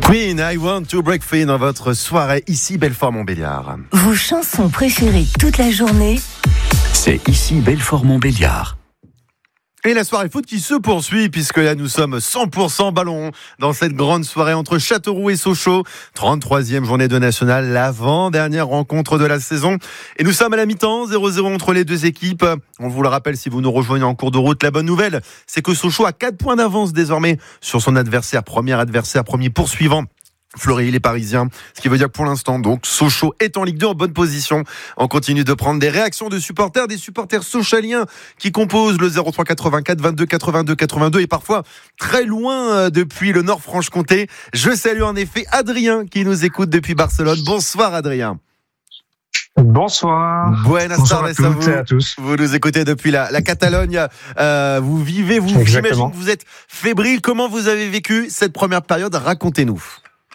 Queen, I Want to Break Free dans votre soirée ici Belfort-Montbéliard. Vos chansons préférées toute la journée, c'est ici Belfort-Montbéliard. Et la soirée foot qui se poursuit puisque là nous sommes 100% ballon dans cette grande soirée entre Châteauroux et Sochaux. 33e journée de nationale, l'avant-dernière rencontre de la saison. Et nous sommes à la mi-temps, 0-0 entre les deux équipes. On vous le rappelle si vous nous rejoignez en cours de route, la bonne nouvelle, c'est que Sochaux a 4 points d'avance désormais sur son adversaire, premier poursuivant. Fleury, les Parisiens. Ce qui veut dire que pour l'instant, donc, Sochaux est en Ligue 2 en bonne position. On continue de prendre des réactions de supporters, des supporters sochaliens qui composent le 03 84 22 82 82 et parfois très loin depuis le Nord-Franche-Comté. Je salue en effet Adrien qui nous écoute depuis Barcelone. Bonsoir Adrien. Bonsoir. Buenas tardes à toutes et à tous. Vous nous écoutez depuis la Catalogne. Vous vivez, j'imagine que vous êtes fébrile. Comment vous avez vécu cette première période? Racontez-nous.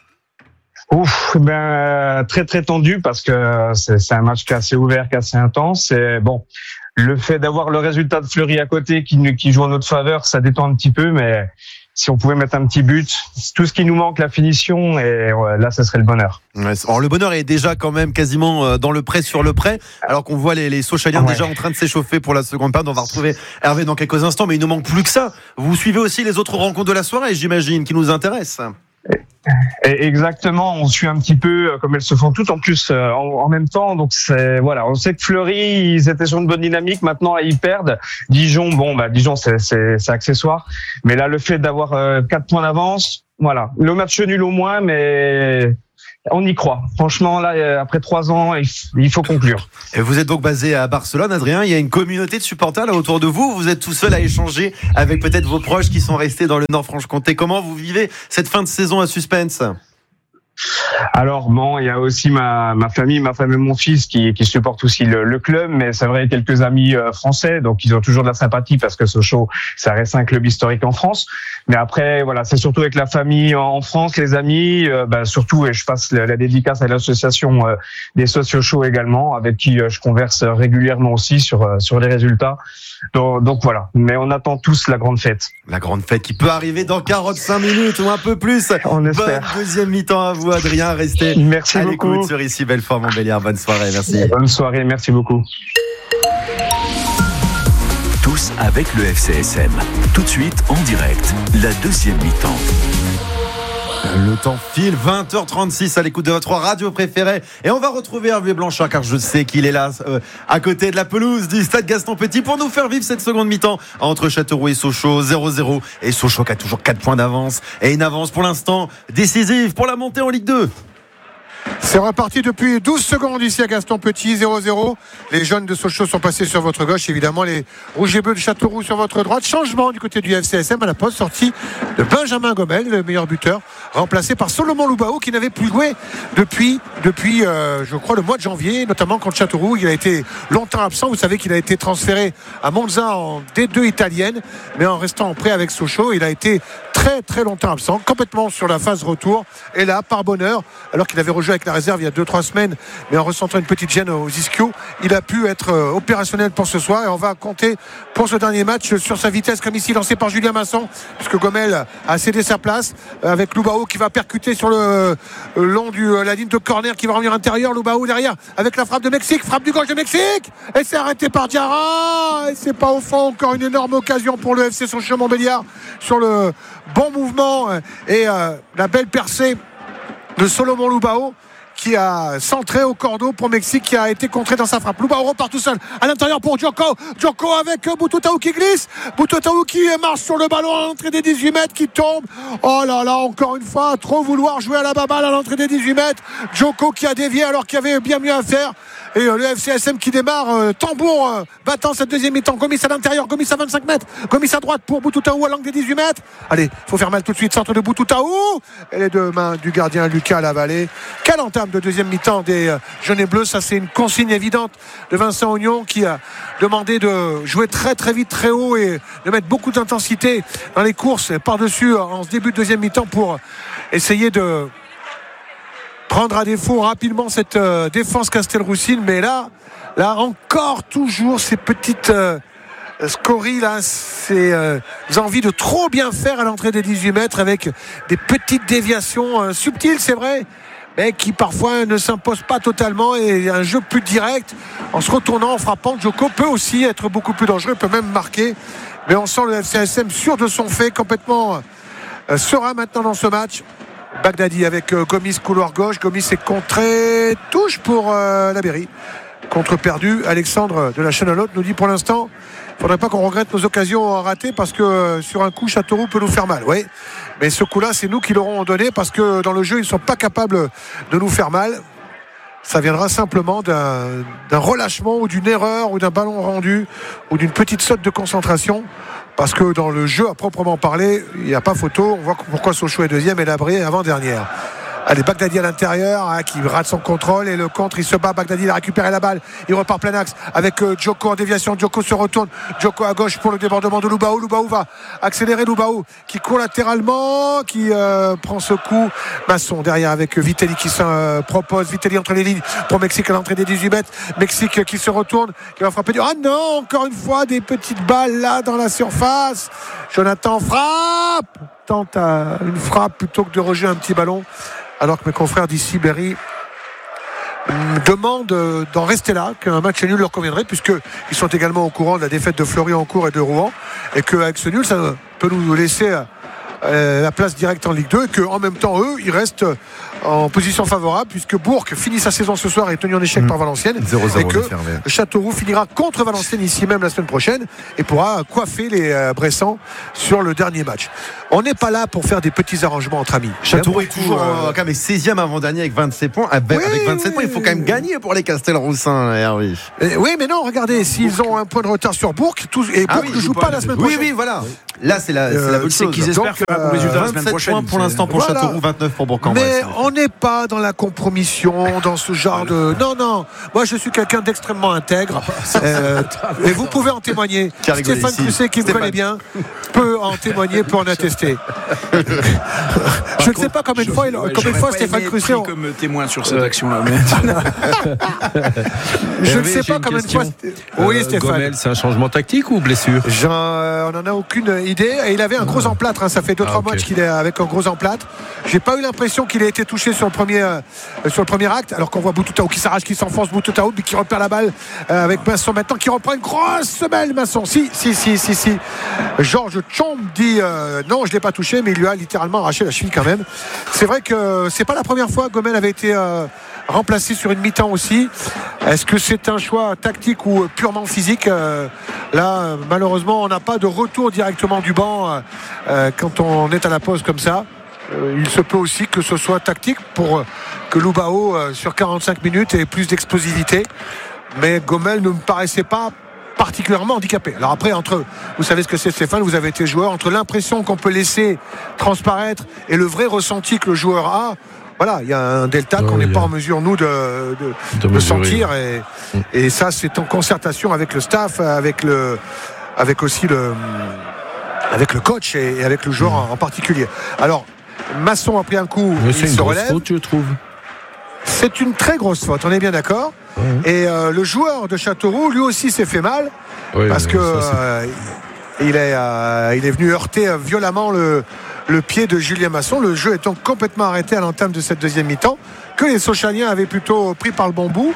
Très très tendu parce que c'est un match qui est assez ouvert, qui est assez intense. Et bon, le fait d'avoir le résultat de Fleury à côté qui joue en notre faveur, ça détend un petit peu, mais si on pouvait mettre un petit but, tout ce qui nous manque, la finition, et là, ça serait le bonheur. Alors le bonheur est déjà quand même quasiment dans le prêt sur le prêt, alors qu'on voit les Sochaliens déjà en train de s'échauffer pour la seconde période. On va retrouver Hervé dans quelques instants, mais il ne manque plus que ça. Vous suivez aussi les autres rencontres de la soirée, j'imagine, qui nous intéressent. Exactement, on suit un petit peu comme elles se font toutes en plus en même temps. Donc on sait que Fleury, ils étaient sur une bonne dynamique. Maintenant, ils perdent. Dijon, Dijon, c'est accessoire. Mais là, le fait d'avoir 4 points d'avance, voilà, le match nul au moins, mais on y croit. Franchement, là, après 3 ans, il faut conclure. Et vous êtes donc basé à Barcelone, Adrien. Il y a une communauté de supporters là autour de vous. Vous êtes tout seul à échanger avec peut-être vos proches qui sont restés dans le Nord-Franche-Comté. Comment vous vivez cette fin de saison à suspense ? Alors il y a aussi ma famille et mon fils qui supportent aussi le club, mais c'est vrai quelques amis français, donc ils ont toujours de la sympathie parce que Sochaux, ça reste un club historique en France. Mais après, voilà, c'est surtout avec la famille en France, les amis, surtout, et je passe la dédicace à l'association des Sochaux également, avec qui je converse régulièrement aussi sur les résultats. Donc voilà, mais on attend tous la grande fête. La grande fête qui peut arriver dans 45 minutes ou un peu plus. On espère. Bonne deuxième mi-temps à vous, Adrien. Restez merci à beaucoup. L'écoute sur ici Belfort-Montbéliard. Bonne soirée, merci. Bonne soirée, merci beaucoup. Tous avec le FCSM. Tout de suite, en direct, la deuxième mi-temps. Le temps file, 20h36 à l'écoute de votre radio préférée. Et on va retrouver Hervé Blanchard, car je sais qu'il est là, à côté de la pelouse du stade Gaston-Petit, pour nous faire vivre cette seconde mi-temps entre Châteauroux et Sochaux, 0-0. Et Sochaux qui a toujours 4 points d'avance. Et une avance pour l'instant décisive pour la montée en Ligue 2. C'est reparti depuis 12 secondes ici à Gaston-Petit, 0-0. Les jeunes de Sochaux sont passés sur votre gauche, évidemment les rouges et bleus de Châteauroux sur votre droite. Changement du côté du FCSM à la pause, sortie de Benjamin Gomel, le meilleur buteur, remplacé par Solomon Loubao qui n'avait plus joué depuis je crois le mois de janvier, notamment contre Châteauroux. Il a été longtemps absent. Vous savez qu'il a été transféré à Monza en D2 italienne, mais en restant en prêt avec Sochaux, il a été très très longtemps absent, complètement sur la phase retour. Et là, par bonheur, alors qu'il avait rejoué avec la réserve il y a 2-3 semaines, mais en ressentant une petite gêne aux ischio, il a pu être opérationnel pour ce soir. Et on va compter pour ce dernier match sur sa vitesse, comme ici lancé par Julien Masson, puisque Gomel a cédé sa place, avec Loubao qui va percuter sur le long de la ligne de corner, qui va revenir intérieur. Loubao derrière avec la frappe de Mexique, frappe du gauche de Mexique, et c'est arrêté par Diarra, et c'est pas au fond. Encore une énorme occasion pour le FC Sochaux-Montbéliard sur le bon mouvement et la belle percée de Solomon Loubao, qui a centré au cordeau pour Mexique, qui a été contré dans sa frappe. Loubao repart tout seul à l'intérieur pour Djoko avec Boutoutaou qui glisse, Boutoutaou qui marche sur le ballon à l'entrée des 18 mètres, qui tombe. Oh là là, encore une fois, trop vouloir jouer à la baballe à l'entrée des 18 mètres. Djoko qui a dévié alors qu'il y avait bien mieux à faire. Et le FCSM qui démarre tambour battant cette deuxième mi-temps. Gomis à l'intérieur, Gomis à 25 mètres, Gomis à droite pour Boutoutaou à l'angle des 18 mètres. Allez, il faut faire mal tout de suite, centre de Boutoutaou, et les deux mains du gardien Lucas Lavallée. Quelle entame de deuxième mi-temps des jaunes et bleus. Ça, c'est une consigne évidente de Vincent Ognon, qui a demandé de jouer très très vite, très haut, et de mettre beaucoup d'intensité dans les courses par-dessus en ce début de deuxième mi-temps pour essayer de prendre à défaut rapidement cette défense castelroussine. Mais là encore toujours ces petites Scory, là, c'est envie de trop bien faire à l'entrée des 18 mètres avec des petites déviations subtiles, c'est vrai, mais qui parfois ne s'imposent pas totalement, et un jeu plus direct en se retournant, en frappant. Djoko peut aussi être beaucoup plus dangereux, peut même marquer, mais on sent le FCSM sûr de son fait, complètement serein maintenant dans ce match. Bagdadi avec Gomis couloir gauche, Gomis est contré, touche pour la Berry, contre perdu. Alexandre de la chaîne à l'autre nous dit pour l'instant il ne faudrait pas qu'on regrette nos occasions ratées, parce que sur un coup Châteauroux peut nous faire mal. Oui, mais ce coup là c'est nous qui l'aurons donné, parce que dans le jeu ils ne sont pas capables de nous faire mal. Ça viendra simplement d'un relâchement ou d'une erreur ou d'un ballon rendu ou d'une petite saute de concentration, parce que dans le jeu à proprement parler il n'y a pas photo. On voit pourquoi Sochaux est deuxième et Labré est avant-dernière. Allez, Bagdadi à l'intérieur, qui rate son contrôle, et le contre, il se bat. Bagdadi, il a récupéré la balle, il repart plein axe avec Djoko en déviation. Djoko se retourne, Djoko à gauche pour le débordement de Lubaou. Lubaou va accélérer, Lubaou qui court latéralement, qui prend ce coup. Masson derrière avec Vitelli qui se propose, Vitelli entre les lignes pour Mexique à l'entrée des 18 mètres. Mexique qui se retourne, qui va frapper. Ah non, encore une fois des petites balles là dans la surface. Jonathan frappe, tente une frappe plutôt que de rejeter un petit ballon, alors que mes confrères d'ici, Berry, demandent d'en rester là, qu'un match nul leur conviendrait, puisqu'ils sont également au courant de la défaite de Fleury-en-Cour et de Rouen, et qu'avec ce nul, ça peut nous laisser la place directe en Ligue 2, et qu'en même temps, eux, ils restent en position favorable, puisque Bourg finit sa saison ce soir et est tenu en échec par Valenciennes, 0-0 et que Châteauroux finira contre Valenciennes ici même la semaine prochaine et pourra coiffer les Bressans sur le dernier match. On n'est pas là pour faire des petits arrangements entre amis. Châteauroux est toujours quand même 16e avant-dernier avec 27 points. Avec 27 points, il faut quand même gagner pour les Castelroussins, Hervé. Oui, mais non, regardez, s'ils ont un point de retard sur Bourg, et Bourg ne joue pas la semaine prochaine. Oui, voilà. Là, c'est la bonne chose. Qu'ils espèrent faire un bon résultat la semaine prochaine. 27 points pour l'instant pour Châteauroux, 29 pour Bourg-en-Bresse. Mais on n'est pas dans la compromission, dans ce genre de... Non. Moi, je suis quelqu'un d'extrêmement intègre. Et vous pouvez en témoigner. Stéphane Cusset, qui me connaît bien, peut en témoigner, peut en attester. Je ne sais pas combien de fois Stéphane Cusset... comme témoin sur cette action-là. Je ne sais pas combien de fois... Oui, Stéphane. Gomel, c'est un changement tactique ou blessure? On n'en a aucune idée. Et il avait un gros emplâtre. Ça fait 2-3 matchs qu'il est avec un gros emplâtre. J'ai pas eu l'impression qu'il ait été touché sur le premier acte, alors qu'on voit Boutouta qui s'arrache, qui s'enfonce, Boutouta mais qui repère la balle avec Masson maintenant, qui reprend une grosse semelle. Masson, si. Georges Chombe dit non, je l'ai pas touché, mais il lui a littéralement arraché la cheville quand même. C'est vrai que c'est pas la première fois que Gomel avait été remplacé sur une mi-temps aussi. Est-ce que c'est un choix tactique ou purement physique? Là, malheureusement, on n'a pas de retour directement du banc quand on est à la pause comme ça. Il se peut aussi que ce soit tactique pour que Lubaou sur 45 minutes ait plus d'explosivité, mais Gomel ne me paraissait pas particulièrement handicapé. Alors après, vous savez ce que c'est, Stéphane, vous avez été joueur, entre l'impression qu'on peut laisser transparaître et le vrai ressenti que le joueur a, voilà, il y a un delta qu'on n'est pas en mesure, nous, de sentir, et ça, c'est en concertation avec le staff, avec aussi le coach et avec le joueur en particulier. Alors, Masson a pris un coup, il se relève. C'est une grosse faute, je trouve. C'est une très grosse faute, on est bien d'accord. Et le joueur de Châteauroux, lui aussi, s'est fait mal, parce que il est venu heurter violemment le pied de Julien Masson. Le jeu étant complètement arrêté à l'entame de cette deuxième mi-temps, que les Sochaliens avaient plutôt prise par le bon bout,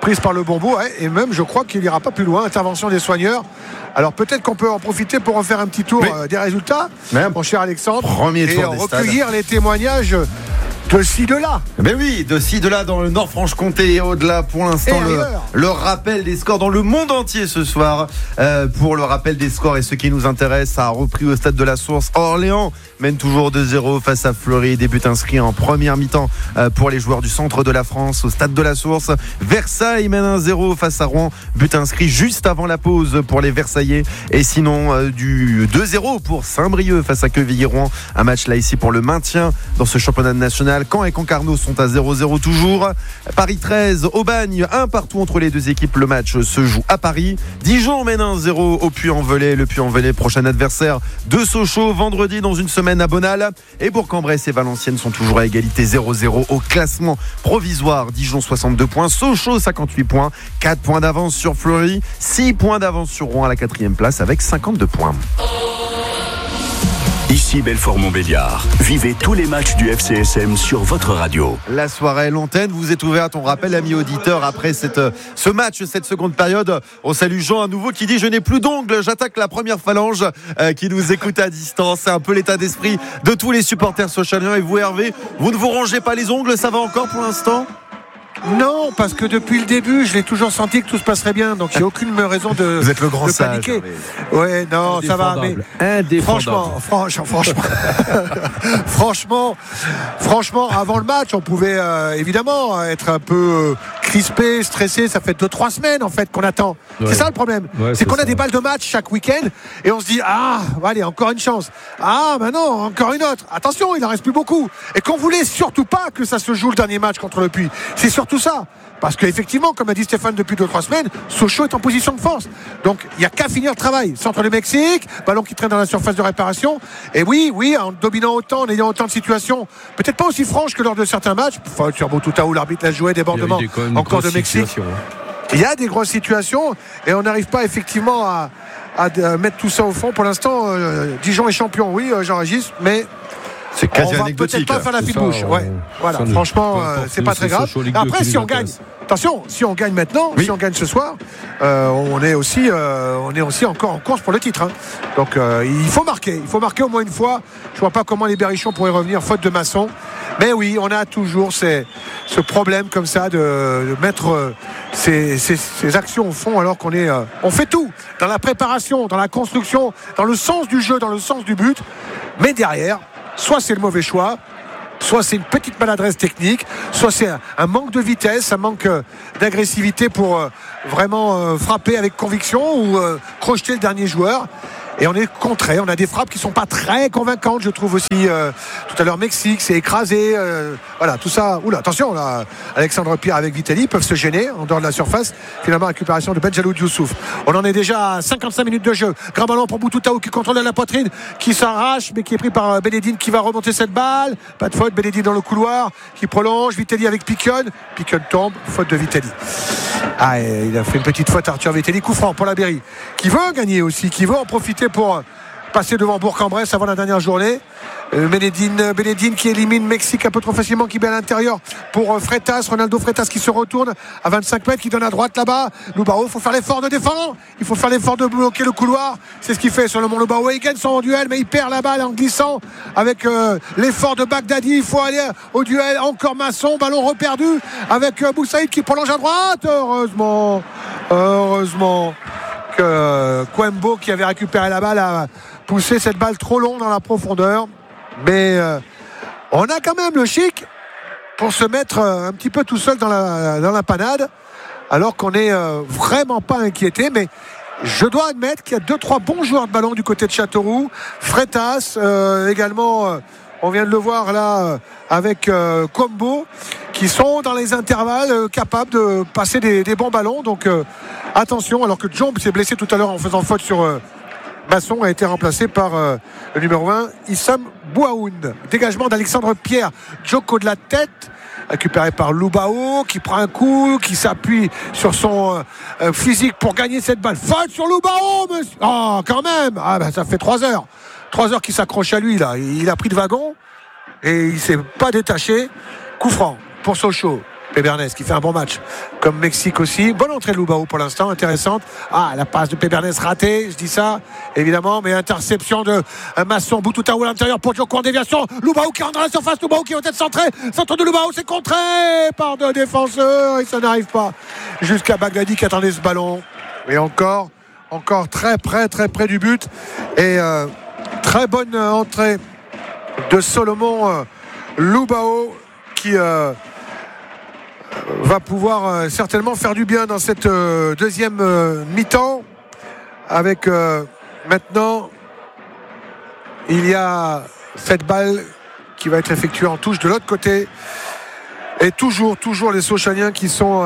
et même je crois qu'il n'ira pas plus loin. Intervention des soigneurs. Alors peut-être qu'on peut en profiter pour en faire un petit tour des résultats, mon cher Alexandre, et recueillir les témoignages de ci, de là. Ben oui, de ci, de là dans le Nord-Franche-Comté et au-delà. Pour l'instant, le rappel des scores dans le monde entier ce soir. Pour le rappel des scores et ce qui nous intéresse, ça a repris au stade de la Source. Orléans mène toujours 2-0 face à Fleury. Des buts inscrits en première mi-temps pour les joueurs du centre de la France au stade de la Source. Versailles mène 1-0 face à Rouen. But inscrit juste avant la pause pour les Versaillais. Et sinon, du 2-0 pour Saint-Brieuc face à Quevilly-Rouen. Un match là ici pour le maintien dans ce championnat national. nationale. Caen et Concarneau sont à 0-0 toujours. Paris 13, Aubagne, 1 partout entre les deux équipes. Le match se joue à Paris. Dijon mène 1-0 au Puy-en-Velay. Le Puy-en-Velay, prochain adversaire de Sochaux, vendredi dans une semaine à Bonal. Et Bourg-en-Bresse et Valenciennes sont toujours à égalité 0-0 au classement provisoire. Dijon 62 points, Sochaux 58 points, 4 points d'avance sur Fleury, 6 points d'avance sur Rouen à la 4e place avec 52 points. Ici Belfort-Montbéliard. Vivez tous les matchs du FCSM sur votre radio. La soirée l'antenne vous est ouverte, on rappelle, amis auditeurs, après ce match, cette seconde période. On salue Jean à nouveau qui dit « Je n'ai plus d'ongles, j'attaque la première phalange » qui nous écoute à distance. C'est un peu l'état d'esprit de tous les supporters sochaliens. Et vous, Hervé, vous ne vous rangez pas les ongles, ça va encore pour l'instant ? Non, parce que depuis le début, je l'ai toujours senti que tout se passerait bien. Donc, il n'y a aucune raison de Vous êtes le grand sage. paniquer. Ouais, non, ça va. Mais franchement, avant le match, on pouvait évidemment être un peu crispé, stressé. Ça fait 2-3 semaines en fait qu'on attend. Ouais. C'est ça le problème. Ouais, c'est qu'on a des balles de match chaque week-end et on se dit allez, encore une chance. Non, encore une autre. Attention, il en reste plus beaucoup. Et qu'on voulait surtout pas que ça se joue le dernier match contre le Puy. C'est surtout ça. Parce qu'effectivement, comme a dit Stéphane depuis 2-3 semaines, Sochaux est en position de force. Donc, il n'y a qu'à finir le travail. Centre du Mexique, ballon qui traîne dans la surface de réparation. Et oui, en dominant autant, en ayant autant de situations, peut-être pas aussi franches que lors de certains matchs. Enfin, sur Boutouta où l'arbitre l'a joué, débordement encore de Mexique. Il y a des grosses situations et on n'arrive pas effectivement à mettre tout ça au fond. Pour l'instant, Dijon est champion, oui, Jean-Régis, mais... C'est quasi on anecdotique. Va peut-être pas faire la fine bouche. Voilà. Franchement, c'est pas très grave. Après, si on gagne, attention, si on gagne maintenant, si on gagne ce soir, on est aussi encore en course pour le titre. Hein. Donc, il faut marquer. Il faut marquer au moins une fois. Je vois pas comment les Berrichons pourraient revenir faute de Masson. Mais oui, on a toujours ce problème comme ça de mettre ces actions au fond alors qu'on on fait tout dans la préparation, dans la construction, dans le sens du jeu, dans le sens du but. Mais derrière, soit c'est le mauvais choix, soit c'est une petite maladresse technique, soit c'est un manque de vitesse, un manque d'agressivité pour vraiment frapper avec conviction ou crocheter le dernier joueur. Et on est contré, on a des frappes qui sont pas très convaincantes, je trouve aussi. Tout à l'heure, Mexique s'est écrasé. Voilà, tout ça. Oula, attention, là, Alexandre Pierre avec Vitali peuvent se gêner en dehors de la surface. Finalement, récupération de Benjaloud Youssouf. On en est déjà à 55 minutes de jeu. Grand ballon pour Boutouta qui contrôle la poitrine, qui s'arrache, mais qui est pris par Benedine qui va remonter cette balle. Pas de faute, Benedine dans le couloir, qui prolonge. Vitali avec Piquion. Piquion tombe, faute de Vitali. Il a fait une petite faute, Arthur Vitali. Coup franc pour la Berry, qui veut gagner aussi, qui veut en profiter pour passer devant Bourg-en-Bresse avant la dernière journée. Benedine qui élimine Mexique un peu trop facilement, qui met à l'intérieur pour Freitas, Ronaldo Freitas qui se retourne à 25 mètres, qui donne à droite là-bas. Loubao, il faut faire l'effort de défendre, il faut faire l'effort de bloquer le couloir. C'est ce qu'il fait sur le Mont Loubao. Il gagne son duel, mais il perd la balle en glissant avec l'effort de Bagdadi. Il faut aller au duel, encore Masson, ballon reperdu avec Boussaïd qui prolonge à droite. Heureusement que Kwembo, qui avait récupéré la balle, a poussé cette balle trop longue dans la profondeur. Mais on a quand même le chic pour se mettre un petit peu tout seul dans la panade, alors qu'on n'est vraiment pas inquiété. Mais je dois admettre qu'il y a 2-3 bons joueurs de ballon du côté de Châteauroux. Freitas également, on vient de le voir là avec Combo, qui sont dans les intervalles capables de passer des bons ballons. Donc attention, alors que Jomb s'est blessé tout à l'heure en faisant faute sur Masson, a été remplacé par le numéro 1 Issam Bouaoun. Dégagement d'Alexandre Pierre, Djoko de la tête, récupéré par Loubao, qui prend un coup, qui s'appuie sur son physique pour gagner cette balle. Faute sur Loubao, monsieur. Quand même. Ça fait 3 heures qu'il s'accroche à lui là. Il a pris de wagon et il s'est pas détaché. Coup franc pour Sochaux. Pébernes qui fait un bon match, comme Mexique aussi. Bonne entrée de Loubao pour l'instant, intéressante. La passe de Pébernes ratée, je dis ça évidemment, mais interception de Masson. Boutouta à l'intérieur pour Djoko en déviation. Loubao qui rentre dans la surface, Loubao qui va être centré. Centre de Loubao, c'est contré par 2 défenseurs et ça n'arrive pas jusqu'à Bagdadi qui attendait ce ballon. Et encore très près du but. Et très bonne entrée de Solomon Loubao qui va pouvoir certainement faire du bien dans cette deuxième mi-temps. Avec maintenant, il y a cette balle qui va être effectué en touche de l'autre côté. Et toujours les Sochaliens qui sont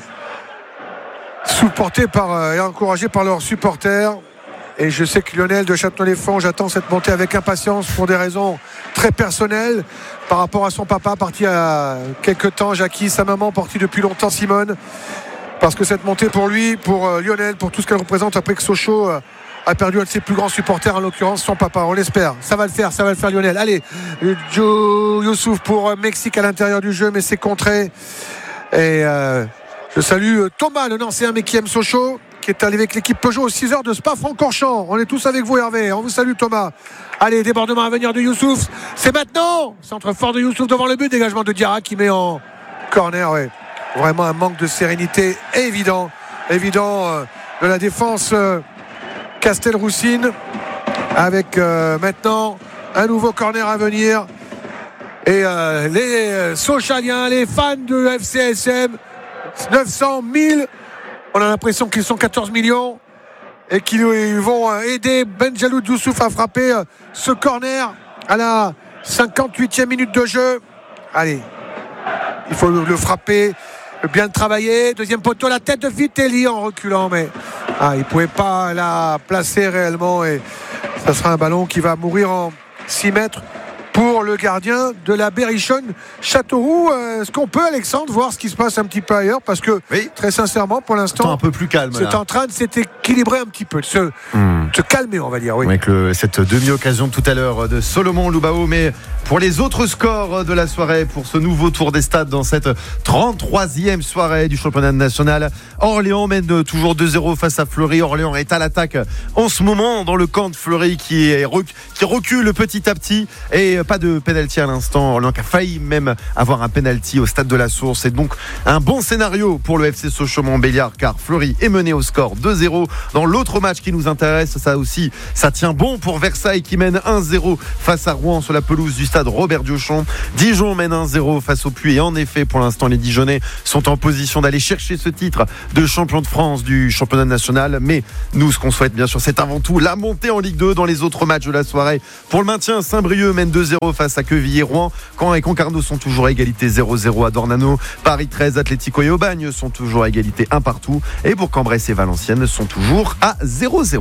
supportés et encouragés par leurs supporters. Et je sais que Lionel de Châtenay-les-Fonds, j'attends cette montée avec impatience pour des raisons très personnelles par rapport à son papa, parti à quelques temps, Jackie, sa maman, partie depuis longtemps, Simone. Parce que cette montée pour lui, pour Lionel, pour tout ce qu'elle représente après que Sochaux a perdu un de ses plus grands supporters, en l'occurrence son papa, on l'espère. Ça va le faire Lionel. Allez, Youssouf pour Mexique à l'intérieur du jeu, mais c'est contré. Et je salue Thomas, le Nancéen mais qui aime Sochaux, qui est allé avec l'équipe Peugeot aux 6h de Spa-Francorchamps. On est tous avec vous, Hervé. On vous salue, Thomas. Allez, débordement à venir de Youssouf. C'est maintenant. Centre fort de Youssouf devant le but. Dégagement de Diarra qui met en corner. Ouais. Vraiment un manque de sérénité évident de la défense Castelroussine. Avec maintenant un nouveau corner à venir. Et les Sochaliens, les fans de FCSM, 900 000. On a l'impression qu'ils sont 14 millions et qu'ils vont aider Benjalou Youssouf à frapper ce corner à la 58e minute de jeu. Allez, il faut le frapper, bien le travailler. Deuxième poteau, la tête de Vitelli en reculant, mais il ne pouvait pas la placer réellement et ça sera un ballon qui va mourir en 6 mètres pour le gardien de la Berrichonne Châteauroux. Est-ce qu'on peut, Alexandre, voir ce qui se passe un petit peu ailleurs, parce que oui, très sincèrement, pour l'instant, un peu plus calme. C'est en train de s'équilibrer un petit peu, de se calmer, on va dire. Oui. Avec cette demi-occasion tout à l'heure de Solomon Loubao, mais pour les autres scores de la soirée, pour ce nouveau tour des stades dans cette 33e soirée du championnat national, Orléans mène toujours 2-0 face à Fleury. Orléans est à l'attaque en ce moment dans le camp de Fleury qui recule petit à petit, et pas de pénalty à l'instant. Orléans qui a failli même avoir un pénalty au stade de la Source. C'est donc un bon scénario pour le FC Sochaux-Montbéliard, car Fleury est mené au score 2-0. Dans l'autre match qui nous intéresse, ça tient bon pour Versailles qui mène 1-0 face à Rouen sur la pelouse du stade Robert Diochon. Dijon mène 1-0 face au Puy, et en effet pour l'instant les Dijonnais sont en position d'aller chercher ce titre de champion de France du championnat national. Mais nous, ce qu'on souhaite bien sûr, c'est avant tout la montée en Ligue 2 dans les autres matchs de la soirée. Pour le maintien, Saint-Brieuc mène 2-0 face à Quevilly-Rouen. Caen et Concarneau sont toujours à égalité 0-0 à Dornano. Paris 13, Atlético et Aubagne sont toujours à égalité 1 partout. Et Bourg-en-Bresse et Valenciennes sont toujours à 0-0.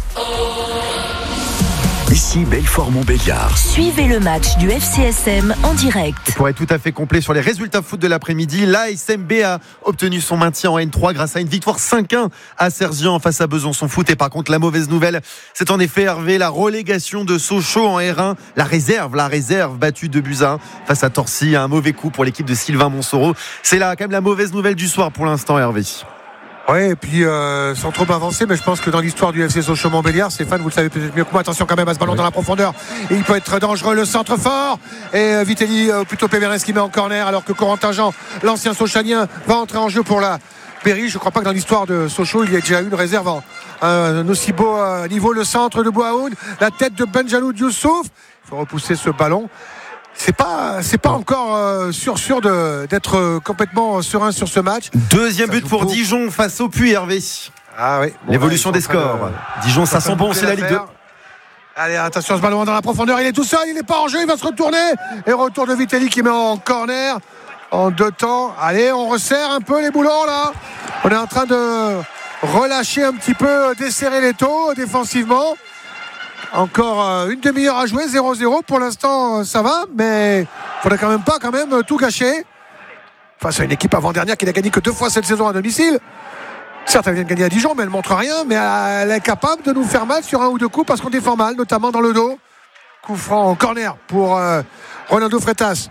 Ici Belfort-Montbéliard. Suivez le match du FCSM en direct. Pour être tout à fait complet sur les résultats foot de l'après-midi, l'ASMB a obtenu son maintien en N3 grâce à une victoire 5-1 à Serzian face à Besançon Foot. Et par contre, la mauvaise nouvelle, c'est en effet, Hervé, la relégation de Sochaux en R1. La réserve battue 2-1 face à Torcy. Un mauvais coup pour l'équipe de Sylvain Monsoreau. C'est là quand même la mauvaise nouvelle du soir pour l'instant, Hervé. Oui, et puis sans trop avancer, mais je pense que dans l'histoire du FC Sochaux-Montbéliard, Stéphane, vous le savez peut-être mieux que moi, attention quand même à ce ballon dans la profondeur, et il peut être dangereux, le centre fort, et Vitelli, plutôt Péverez qui met en corner, alors que Corentin Jean, l'ancien Sochalien, va entrer en jeu pour la Berry. Je ne crois pas que dans l'histoire de Sochaux, il y ait déjà eu une réserve un aussi beau niveau. Le centre de Bouaoun, la tête de Benjalou Youssouf, il faut repousser ce ballon. C'est pas encore sûr d'être complètement serein sur ce match. Deuxième but pour Dijon face au Puy, Hervé. Ah oui. L'évolution des scores. Dijon, ça sent bon, c'est la Ligue 2. Allez, attention, ce ballon dans la profondeur, il est tout seul, il n'est pas en jeu, il va se retourner. Et retour de Vitelli qui met en corner en 2 temps. Allez, on resserre un peu les boulons là. On est en train de relâcher un petit peu, desserrer les taux défensivement. Encore une demi-heure à jouer, 0-0 pour l'instant, ça va, mais il faudrait quand même tout gâcher face à une équipe avant-dernière qui n'a gagné que 2 fois cette saison à domicile. Certes, elle vient de gagner à Dijon, mais elle ne montre rien, mais elle est capable de nous faire mal sur 1 ou 2 coups parce qu'on défend mal, notamment dans le dos. Coup franc en corner pour Ronaldo Freitas.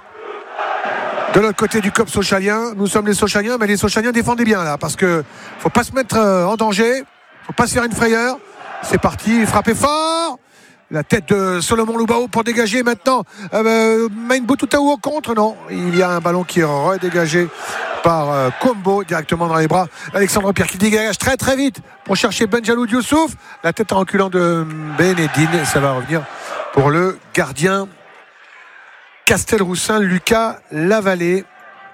De l'autre côté du COP Sochalien, nous sommes les Sochaliens, mais les Sochaliens défendez bien là, parce que faut pas se mettre en danger, faut pas se faire une frayeur. C'est parti, frappé fort. La tête de Solomon Loubao pour dégager maintenant. Main Boutouta ou au contre, non. Il y a un ballon qui est redégagé par Combo directement dans les bras. Alexandre Pierre qui dégage très très vite pour chercher Benjalou Youssouf. La tête en reculant de Benedine. Ça va revenir pour le gardien Castelroussin, Lucas Lavallée,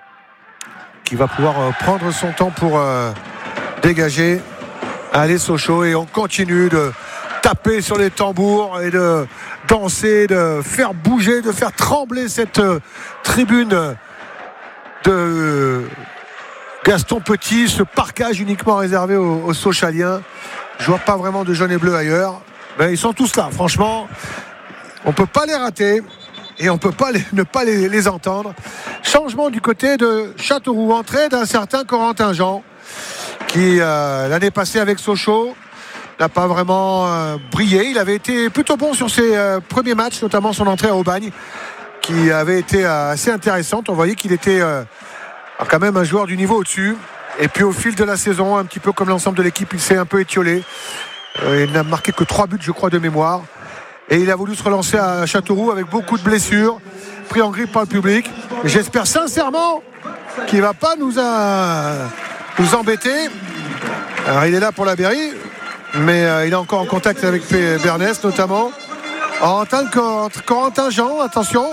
qui va pouvoir prendre son temps pour dégager. Allez Sochaux, et on continue de taper sur les tambours et de danser, de faire bouger, de faire trembler cette tribune de Gaston Petit, ce parquage uniquement réservé aux Sochaliens. Je vois pas vraiment de jaune et bleu ailleurs. Mais ils sont tous là, franchement. On peut pas les rater et on peut pas ne pas les entendre. Changement du côté de Châteauroux, entrée d'un certain Corentin Jean qui l'année passée avec Sochaux n'a pas vraiment brillé. Il avait été plutôt bon sur ses premiers matchs, notamment son entrée à Aubagne qui avait été assez intéressante. On voyait qu'il était quand même un joueur du niveau au-dessus. Et puis au fil de la saison, un petit peu comme l'ensemble de l'équipe, il s'est un peu étiolé. Il n'a marqué que 3 buts, je crois, de mémoire. Et il a voulu se relancer à Châteauroux avec beaucoup de blessures, pris en grippe par le public. Et j'espère sincèrement qu'il ne va pas nous embêter. Alors il est là pour la Berry, mais il est encore en contact avec Bernès notamment. En tant que Corentin Jean, attention.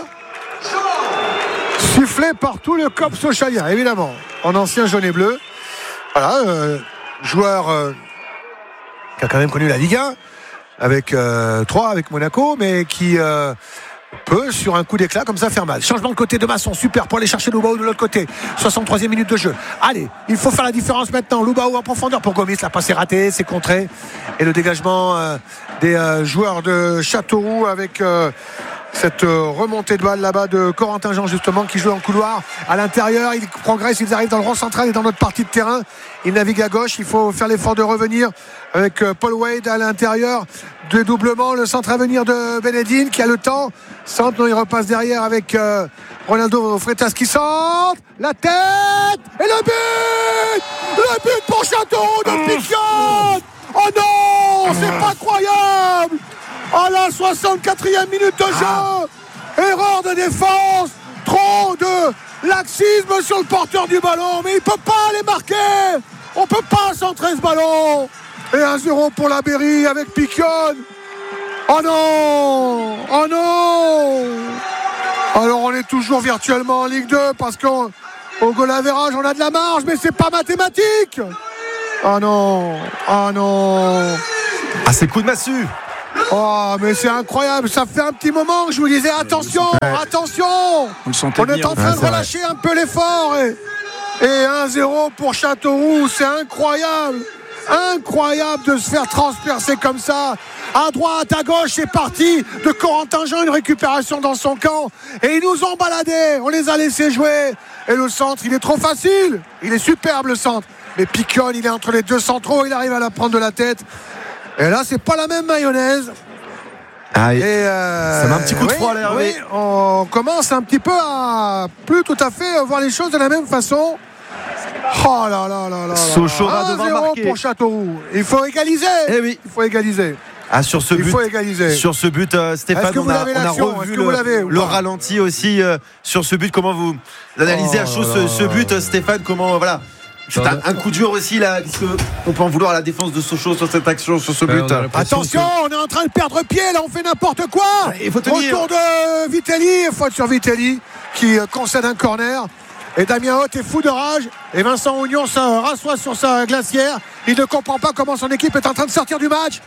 Sifflé par tout le COP Sochalien, évidemment, en ancien jaune et bleu. Voilà, joueur qui a quand même connu la Ligue 1 avec 3 avec Monaco, mais qui peut sur un coup d'éclat comme ça faire mal. Changement de côté de Masson, super pour aller chercher Loubaou de l'autre côté. 63e minute de jeu. Allez, il faut faire la différence maintenant. Loubaou en profondeur pour Gomis, la passe est ratée, c'est contré. Et le dégagement des joueurs de Châteauroux avec cette remontée de balle là-bas de Corentin Jean justement qui joue en couloir à l'intérieur. Ils progressent, ils arrivent dans le rond central et dans notre partie de terrain. Ils naviguent à gauche, il faut faire l'effort de revenir avec Paul Wade à l'intérieur. Dédoublement, le centre à venir de Benedine qui a le temps. Centre, non, il repasse derrière avec Ronaldo Freitas qui centre. La tête et le but. Le but pour Châteauroux de Piquion. Oh non, c'est pas croyable. À la 64e minute de jeu, erreur de défense, trop de laxisme sur le porteur du ballon, mais il ne peut pas les marquer. On ne peut pas centrer ce ballon. Et 1-0 pour la Berry avec Piquion. Oh non, oh non. Alors on est toujours virtuellement en Ligue 2 parce qu'au goal average on a de la marge, mais c'est pas mathématique. Oh non, oh non. Ah, c'est coup de massue. Oh, mais c'est incroyable, ça fait un petit moment que je vous disais attention, attention. On est en train de relâcher un peu l'effort et 1-0 pour Châteauroux, c'est incroyable. Incroyable de se faire transpercer comme ça. À droite, à gauche, c'est parti de Corentin Jean, une récupération dans son camp. Et ils nous ont baladés, on les a laissés jouer. Et le centre, il est trop facile. Il est superbe le centre. Mais Piquion, il est entre les deux centraux, il arrive à la prendre de la tête. Et là, c'est pas la même mayonnaise. Ah, ça met un petit coup de froid à l'air. Oui, on commence un petit peu à plus tout à fait voir les choses de la même façon. Oh là là là là. Sochaux va devoir marquer. 1-0 pour Châteauroux. Il faut égaliser. Eh oui. Il faut égaliser. Ah, sur ce but, il faut égaliser. Sur ce but, Stéphane, on a revu le ralenti aussi sur ce but. Comment vous analysez à chaud ce but, Stéphane? Comment, voilà. C'est un coup dur aussi là. Qu'est-ce qu'on peut en vouloir à la défense de Sochaux sur cette action, sur ce but? Attention, on est en train de perdre pied là, on fait n'importe quoi. Il faut tenir. Retour de Vitelli, faute sur Vitelli qui concède un corner. Et Damien Haute est fou de rage. Et Vincent Oignon se rassoit sur sa glacière. Il ne comprend pas comment son équipe est en train de sortir du match.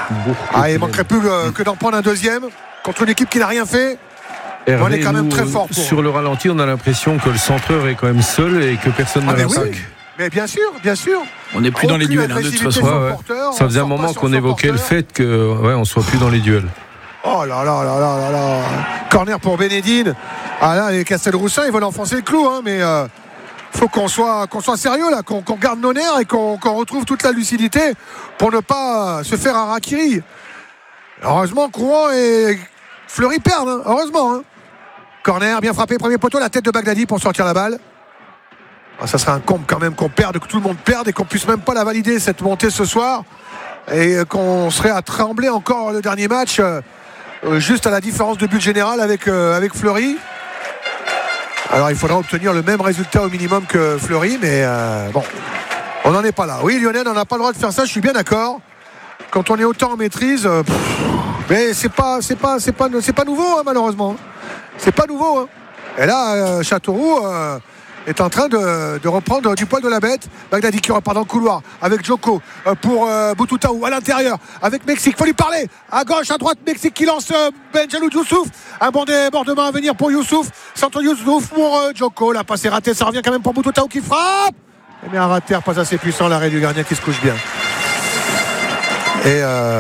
Il manquerait plus que d'en prendre un deuxième contre une équipe qui n'a rien fait. Hervé, on est quand même très fort. Sur le ralenti, on a l'impression que le centreur est quand même seul et que personne ne l'attaque. Oui. Mais bien sûr. On n'est plus dans les duels, de toute façon. Ça faisait un moment qu'on évoquait le fait que on soit plus dans les duels. Oh là là là là là là. Corner pour Benedine. Ah là, les Castelroussin, ils veulent enfoncer le clou, hein, mais faut qu'on soit sérieux là, qu'on garde nos nerfs et qu'on retrouve toute la lucidité pour ne pas se faire harakiri. Heureusement, Courant et Fleury perdent, hein, heureusement. Hein. Corner, bien frappé, premier poteau, la tête de Bagdadi pour sortir la balle. Ça serait un comble quand même qu'on perde, que tout le monde perde et qu'on puisse même pas la valider cette montée ce soir et qu'on serait à trembler encore le dernier match juste à la différence de but général avec Fleury. Alors il faudra obtenir le même résultat au minimum que Fleury, mais bon, on n'en est pas là. Oui, Lionel, on n'a pas le droit de faire ça, je suis bien d'accord. Quand on est autant en maîtrise, mais c'est pas nouveau, hein, malheureusement. C'est pas nouveau. Hein. Et là, Châteauroux est en train de reprendre du poil de la bête. Bagdadi qui repart dans le couloir avec Djoko pour Boutoutaou à l'intérieur avec Mexique. Faut lui parler à gauche, à droite. Mexique qui lance Benjalou Youssouf. Un bon débordement à venir pour Youssouf. Centre Youssouf pour Djoko. La passe est ratée. Ça revient quand même pour Boutoutaou qui frappe. Mais un raté pas assez puissant. L'arrêt du gardien qui se couche bien. Et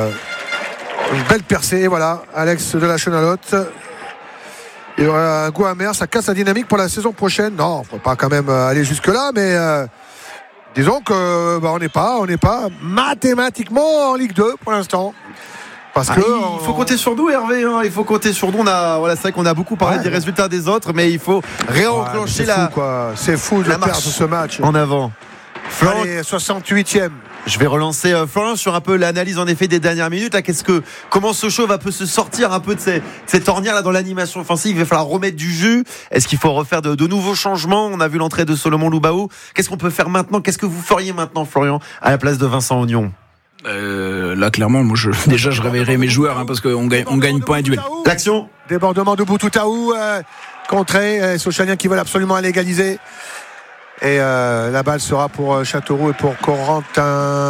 une belle percée. Voilà, Alex de la Chenalotte. Il y aura un goût amer, ça casse la dynamique pour la saison prochaine. Non, il ne faut pas quand même aller jusque-là, mais disons que on n'est pas mathématiquement en Ligue 2 pour l'instant. Parce que il faut compter sur nous, Hervé. Il faut compter sur nous. C'est vrai qu'on a beaucoup parlé des résultats des autres, mais il faut réenclencher c'est fou de perdre ce match. En avant. Allez, 68e. Je vais relancer Florian sur un peu l'analyse en effet des dernières minutes. Comment Sochaux va se sortir un peu de cette ornière là dans l'animation offensive. Il va falloir remettre du jus. Est-ce qu'il faut refaire de nouveaux changements? On a vu l'entrée de Solomon Loubaou. Qu'est-ce qu'on peut faire maintenant? Qu'est-ce que vous feriez maintenant, Florian, à la place de Vincent Ognon? Là clairement moi je réveillerai mes joueurs parce qu'on gagne pas un duel. L'action, débordement de Boutoutaou, contré, Sochaliens qui veulent absolument aller égaliser. Et la balle sera pour Châteauroux et pour Corentin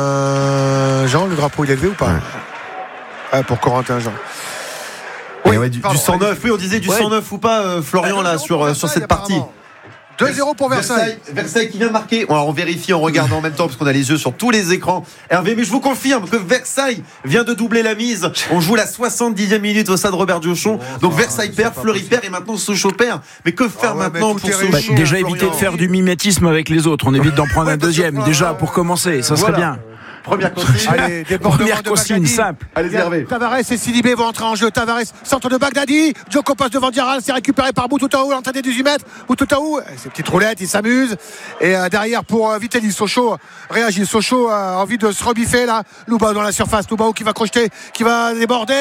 Jean. Le drapeau il est levé ou pas? Pour Corentin Jean. Oui, du 109. Oui, on disait du 109 ou pas, Florian, là, sur cette partie. 2-0 pour Versailles. Versailles qui vient de marquer. Alors, on vérifie en regardant en même temps parce qu'on a les yeux sur tous les écrans. Hervé, mais je vous confirme que Versailles vient de doubler la mise. On joue la 70e minute au stade Robert Diochon. Donc Versailles perd, Fleury perd et maintenant Sochaux perd. Mais que faire maintenant pour Sochaux? Déjà éviter de faire du mimétisme avec les autres. On évite d'en prendre un deuxième. Déjà pour commencer, ça serait bien. Première consigne. Allez, première consigne simple. Allez, Hervé. Tavares et Sidibé vont entrer en jeu. Tavares, centre de Bagdadi. Djoko passe devant Diarra. C'est récupéré par Boutoutaou. L'entrée des 18 mètres. Boutoutaou, ses petites roulettes, il s'amuse. Et derrière pour Vitelli. Sochaux réagit. Sochaux a envie de se rebiffer là. Loubaou dans la surface. Loubaou qui va crocheter, qui va déborder.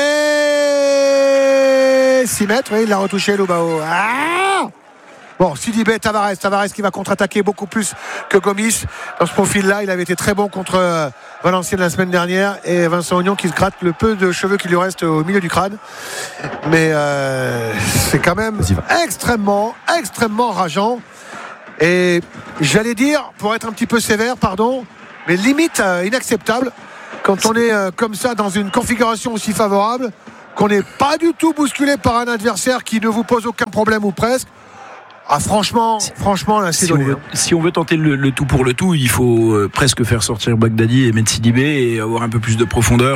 6 mètres. Oui, il l'a retouché, Loubaou. Bon, Sidibé, Tavares qui va contre-attaquer beaucoup plus que Gomis. Dans ce profil-là, il avait été très bon contre Valenciennes la semaine dernière. Et Vincent Ognon qui se gratte le peu de cheveux qui lui reste au milieu du crâne. Mais c'est quand même extrêmement rageant. Et j'allais dire, pour être un petit peu sévère, mais limite inacceptable quand on est comme ça dans une configuration aussi favorable, qu'on n'est pas du tout bousculé par un adversaire qui ne vous pose aucun problème ou presque. Franchement, là, c'est donné. Si on veut tenter le tout pour le tout, il faut presque faire sortir Bagdadi et mettre Sidibé et avoir un peu plus de profondeur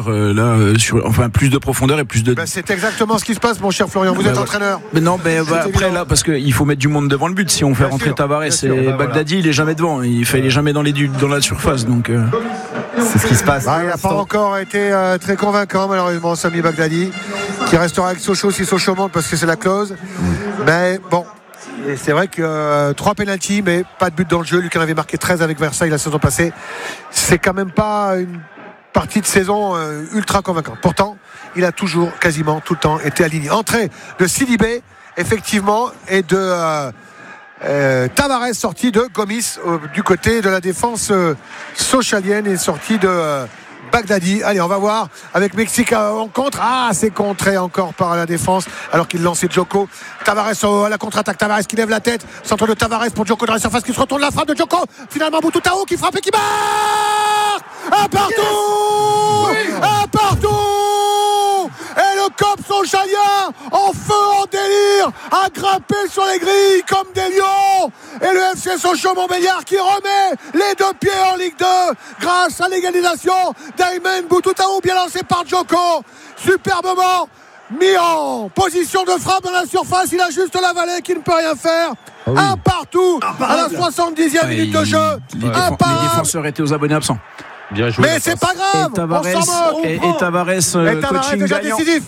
plus de profondeur et plus de. C'est exactement ce qui se passe, mon cher Florian. Vous êtes entraîneur. Mais non, après là, parce qu'il faut mettre du monde devant le but. Si on fait rentrer Tavares et Bagdadi, il est jamais devant. Il est jamais dans la surface. Donc. C'est ce qui se passe. Il n'a pas encore été très convaincant, malheureusement, Sami Bagdadi, qui restera avec Sochaux si Sochaux monte parce que c'est la clause. Mais bon. Et c'est vrai que 3 pénaltys, mais pas de but dans le jeu. Lui qui en avait marqué 13 avec Versailles la saison passée. C'est quand même pas une partie de saison ultra convaincante. Pourtant, il a toujours, quasiment tout le temps, été aligné. Entrée de Sidibé, effectivement, et de Tavares, sorti de Gomis du côté de la défense sochalienne et sorti de Bagdadi. Allez, on va voir avec Mexique en contre. C'est contré encore par la défense alors qu'il lançait Djoko. Tavares à la contre-attaque. Tavares qui lève la tête. Centre de Tavares pour Djoko dans la surface qui se retourne. La frappe de Djoko. Finalement, Boutoutaou qui frappe et qui marque. Un partout. Un partout. Et le COP sochalien en feu, en délire, a grimpé sur les grilles comme des lions. Et le FC Sochaux-Montbéliard qui remet les 2 pieds en Ligue 2 grâce à l'égalisation d'Aymen Boutoutaou, bien lancé par Djoko. Superbement mis en position de frappe dans la surface. Il a juste la vallée qui ne peut rien faire. Un partout à la 70e minute de jeu. Les défenseurs étaient aux abonnés absents. Bien joué, mais c'est pas grave. Et Tavares coaching déjà gagnant. Décisif.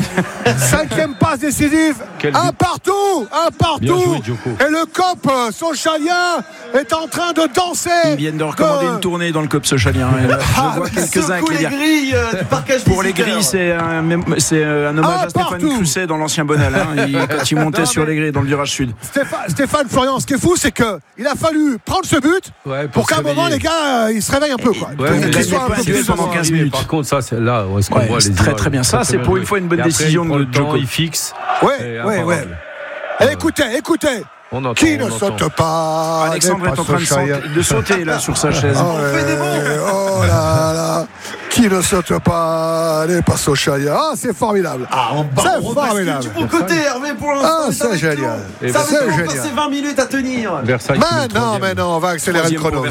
5e passe décisive. Un partout. Joué, et le COP sochalien est en train de danser. Ils viennent de recommander une tournée dans le COP sochalien. Je vois quelques-uns qui les grilles du parcage pour les grilles, c'est un hommage à Stéphane Crousset dans l'ancien Bonal, quand il montait sur les grilles dans le virage sud. Stéphane Florian, ce qui est fou, c'est que il a fallu prendre ce but pour qu'à un moment les gars ils se réveillent un peu, quoi. Qu'ils soient un peu plus pendant 15 minutes. Par contre, ça, c'est là où est-ce qu'on voit les images. Très bien. Ça, c'est pour une fois une bonne décision de Djoko. Ouais. Écoutez. Qui ne saute pas. Alexandre est en train de sauter là sur sa chaise. Oh là là. Qui ne saute pas n'est pas Sochaya. Ah, c'est formidable. C'est formidable. Du bon côté, Hervé, pour l'instant. Ah, c'est génial. Ça va passer 20 minutes à tenir. Versailles. Mais non, on va accélérer le chrono.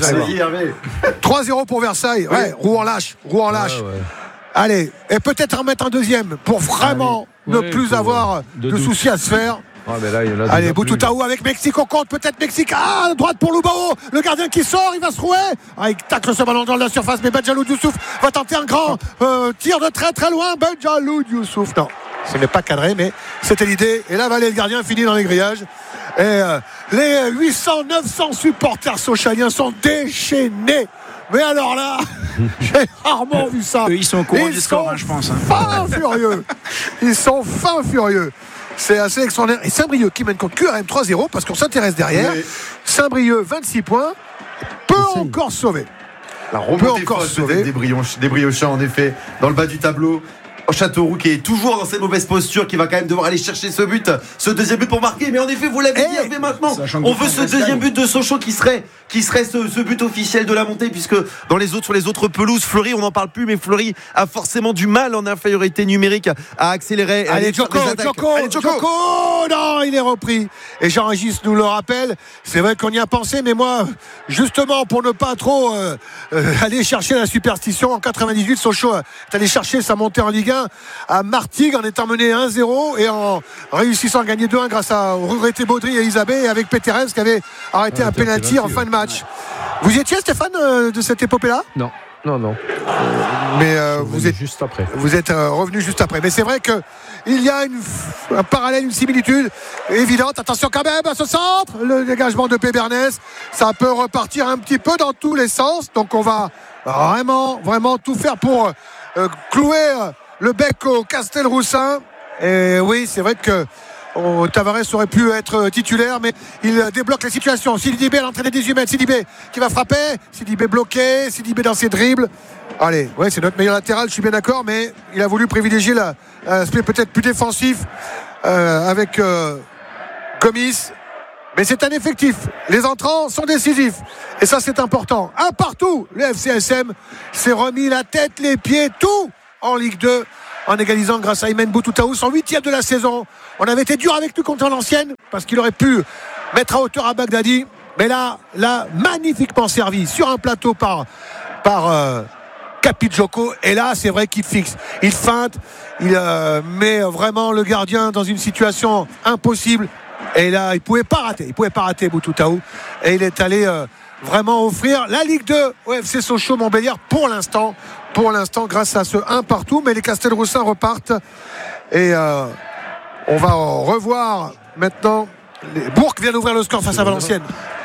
3-0 pour Versailles. Ouais, Rouen lâche. Allez, et peut-être en mettre un deuxième pour vraiment ne plus avoir de soucis à se faire. Allez, Boututaou avec Mexique au compte, peut-être Mexique. Droite pour Lubao, le gardien qui sort, il va se rouer. Il tacle ce ballon dans la surface, mais Benjalou Youssouf va tenter un grand tir de très très loin. Benjalou Youssouf, non, ce n'est pas cadré, mais c'était l'idée. Et là, le gardien finit dans les grillages. Et les 800-900 supporters sochaliens sont déchaînés. Mais alors là, j'ai rarement vu ça. Ils sont au courant du score, je pense. Fin furieux. Ils sont fin furieux. C'est assez extraordinaire. Et Saint-Brieuc qui mène contre QRM 3-0 parce qu'on s'intéresse derrière. Oui. Saint-Brieuc 26 points peut encore sauver. La remontée folle peut-être des Briochins en effet dans le bas du tableau. Châteauroux qui est toujours dans cette mauvaise posture, qui va quand même devoir aller chercher ce deuxième but pour marquer. Mais en effet, vous l'avez dit, Hervé, maintenant on veut ce deuxième but de Sochaux qui serait ce but officiel de la montée, puisque sur les autres pelouses, Fleury, on n'en parle plus, mais Fleury a forcément du mal en infériorité numérique à accélérer. Allez, Djoko, non, il est repris. Et Jean-Régis nous le rappelle, c'est vrai qu'on y a pensé, mais moi, justement, pour ne pas trop aller chercher la superstition, en 98, Sochaux est allé chercher sa montée en Ligue 1 à Martigues en étant mené 1-0 et en réussissant à gagner 2-1 grâce à Rureté Baudry et Isabé, et avec Péterens qui avait arrêté un pénalty en fin de match. Vous y étiez, Stéphane, de cette épopée-là ? Non. Mais vous êtes juste après. Vous êtes revenu juste après. Mais c'est vrai que il y a un parallèle, une similitude évidente. Attention quand même à ce centre, le dégagement de Pébernès, ça peut repartir un petit peu dans tous les sens. Donc on va vraiment tout faire pour clouer le bec au Castelroussin. Et oui, c'est vrai que Tavares aurait pu être titulaire, mais il débloque la situation. Sidibé à l'entrée des 18 mètres, Sidibé qui va frapper, Sidibé bloqué, Sidibé dans ses dribbles. Allez, ouais, c'est notre meilleur latéral, je suis bien d'accord, mais il a voulu privilégier l'aspect peut-être plus défensif avec Gomis. Mais c'est un effectif. Les entrants sont décisifs. Et ça, c'est important. Un partout. Le FCSM s'est remis la tête, les pieds, tout en Ligue 2, en égalisant grâce à Imen Boututaou, son 8e de la saison. On avait été dur avec lui contre l'ancienne, parce qu'il aurait pu mettre à hauteur à Bagdadi. Mais là, magnifiquement servi sur un plateau par Capi Djoko. Et là, c'est vrai qu'il fixe. Il feinte. Il met vraiment le gardien dans une situation impossible. Et là, il pouvait pas rater Boututaou. Et il est allé vraiment offrir la Ligue 2 au FC Sochaux-Montbéliard pour l'instant, grâce à ce 1 partout. Mais les Castelroussins repartent. Et on va revoir maintenant. Bourg vient d'ouvrir le score face à Valenciennes.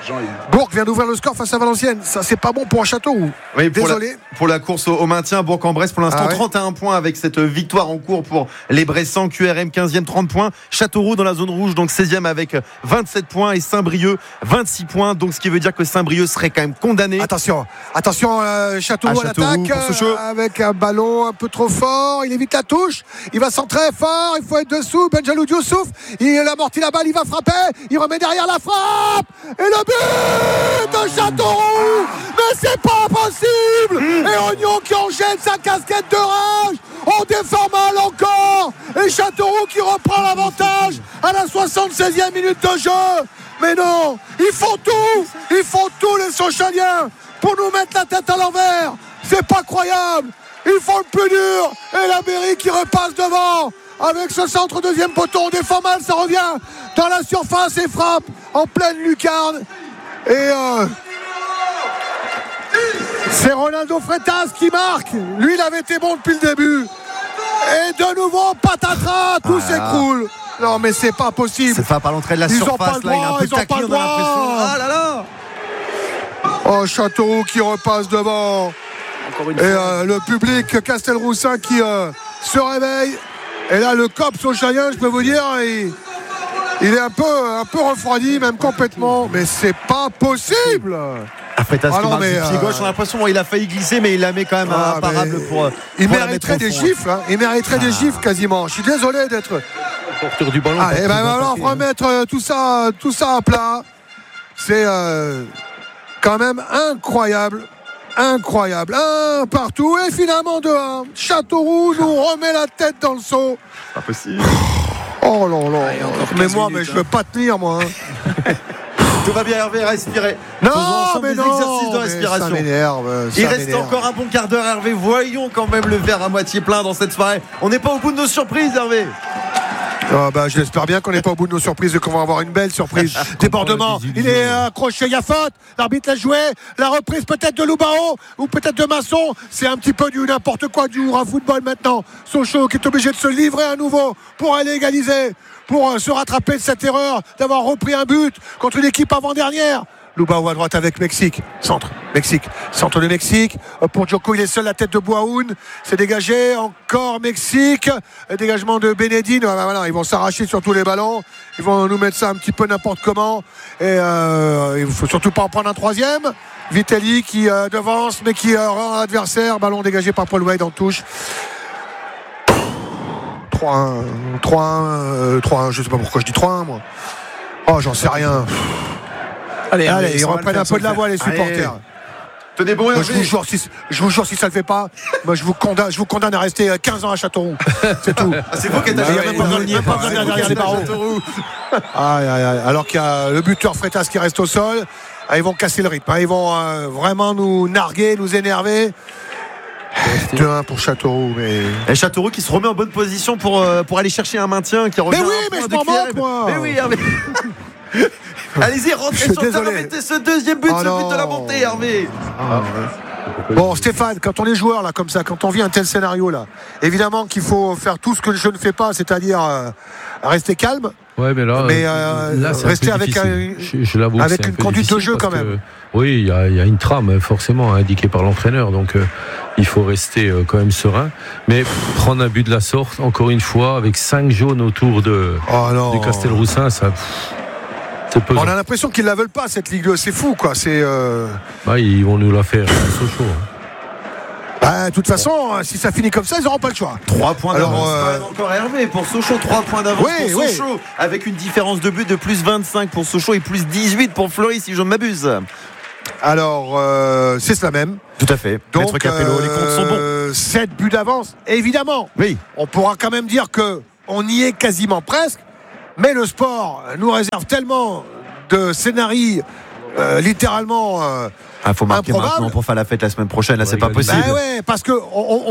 Ça, c'est pas bon pour un Châteauroux. Oui, désolé. Pour la course au maintien, Bourg-en-Bresse, pour l'instant, 31 points avec cette victoire en cours pour les Bressans. QRM 15e, 30 points. Châteauroux dans la zone rouge, donc 16e avec 27 points. Et Saint-Brieuc, 26 points. Donc, ce qui veut dire que Saint-Brieuc serait quand même condamné. Attention, Châteauroux à l'attaque. Avec un ballon un peu trop fort. Il évite la touche. Il va centrer fort. Il faut être dessous. Benjalou Youssouf. Il amortit la balle. Il va frapper. Il remet derrière la frappe. Et le but de Châteauroux. Mais c'est pas possible. Et Oignon qui enchaîne sa casquette de rage. On défend mal encore. Et Châteauroux qui reprend l'avantage à la 76e minute de jeu. Mais non, ils font tout les Sochaliens pour nous mettre la tête à l'envers. C'est pas croyable. Ils font le plus dur. Et la Berry qui repasse devant avec ce centre deuxième poteau. On défend mal, ça revient dans la surface et frappe en pleine lucarne. Et c'est Ronaldo Freitas qui marque. Lui, il avait été bon depuis le début. Et de nouveau, patatras, tout s'écroule. Non, mais c'est pas possible. C'est pas par l'entrée de la surface. Là, il a un peu taclé, on a l'impression. Ah là là. Oh, Châteauroux qui repasse devant. Et le public Castelroussin qui se réveille. Et là, le COP Sochalien, je peux vous dire, il est un peu refroidi, même complètement. Mais c'est pas possible. Freitas qui marque du pied gauche, on a l'impression qu'il a failli glisser, mais il la met quand même imparable pour. Il mériterait des gifles, hein. Il mériterait des gifles quasiment. Je suis désolé d'être porteur du ballon. Allez, ben alors remettre tout ça à plat. C'est quand même incroyable. Incroyable. Un partout et finalement 2-1. Châteauroux nous remet la tête dans le seau. Pas possible. Oh là là. Mais moi, minutes, je veux pas tenir, moi. Tout va bien, Hervé, respirez. Non, Faisons ensemble mais des non, exercices de mais respiration. ça m'énerve. Il reste encore un bon quart d'heure, Hervé. Voyons quand même le verre à moitié plein dans cette soirée. On n'est pas au bout de nos surprises, Hervé. Je l'espère bien qu'on n'est pas au bout de nos surprises et qu'on va avoir une belle surprise. Débordement, il est accroché, il y a faute. L'arbitre l'a joué. La reprise peut-être de Loubao ou peut-être de Masson. C'est un petit peu du n'importe quoi, du hurrah football maintenant. Sochaux qui est obligé de se livrer à nouveau pour aller égaliser, pour se rattraper de cette erreur d'avoir repris un but contre une équipe avant-dernière. Loubao à droite avec Mexique. Centre de Mexique. Pour Djoko, il est seul, la tête de Bouaoun. C'est dégagé. Encore Mexique. Dégagement de Benedine. Voilà, ils vont s'arracher sur tous les ballons. Ils vont nous mettre ça un petit peu n'importe comment. Et il ne faut surtout pas en prendre un troisième. Vitelli qui devance, mais qui rend l'adversaire. Ballon dégagé par Paul Wade en touche. 3-1. Je sais pas pourquoi je dis 3-1, moi. Oh, j'en sais rien. Allez, ils reprennent un peu de la voix, les supporters. Tenez bon, Hervé. Je vous jure, si ça le fait pas, moi je vous condamne à rester 15 ans à Châteauroux. C'est tout. C'est vous qui êtes Il n'y a même pas besoin d'aller derrière les barreaux. Alors qu'il y a le buteur Freitas qui reste au sol. Ils vont casser le rythme. Ils vont vraiment nous narguer, nous énerver. 2-1 pour Châteauroux. Et Châteauroux qui se remet en bonne position pour aller chercher un maintien qui revient. Mais oui, mais je m'en moque, moi. Mais oui, Hervé. Allez-y, rentrez sur terre, mettez ce deuxième but, ce but de la montée, Hervé. Bon, Stéphane, quand on est joueur là comme ça, quand on vit un tel scénario là, évidemment qu'il faut faire tout ce que je ne fais pas, c'est-à-dire rester calme. Ouais, mais là c'est rester avec avec une conduite de jeu quand même. Oui, il y a une trame forcément indiquée par l'entraîneur, donc il faut rester quand même serein. Mais prendre un but de la sorte, encore une fois, avec 5 jaunes autour de Castelroussin, ça. On a l'impression qu'ils la veulent pas, cette Ligue 2, c'est fou quoi. Ils vont nous la faire à Sochaux. De toute façon, si ça finit comme ça, ils n'auront pas le choix. 3 points d'avance encore, Hervé, pour Sochaux. 3 points d'avance pour Sochaux, avec une différence de but de plus 25 pour Sochaux et plus 18 pour Fleury, si je ne m'abuse. Alors, c'est cela même. Tout à fait. Donc, Maître Capello, les comptes sont bons. 7 buts d'avance, évidemment. Oui. On pourra quand même dire qu'on y est quasiment presque. Mais le sport nous réserve tellement de scénarios littéralement faut marquer improbables. maintenant pour faire la fête la semaine prochaine. Là, c'est pas possible. Parce que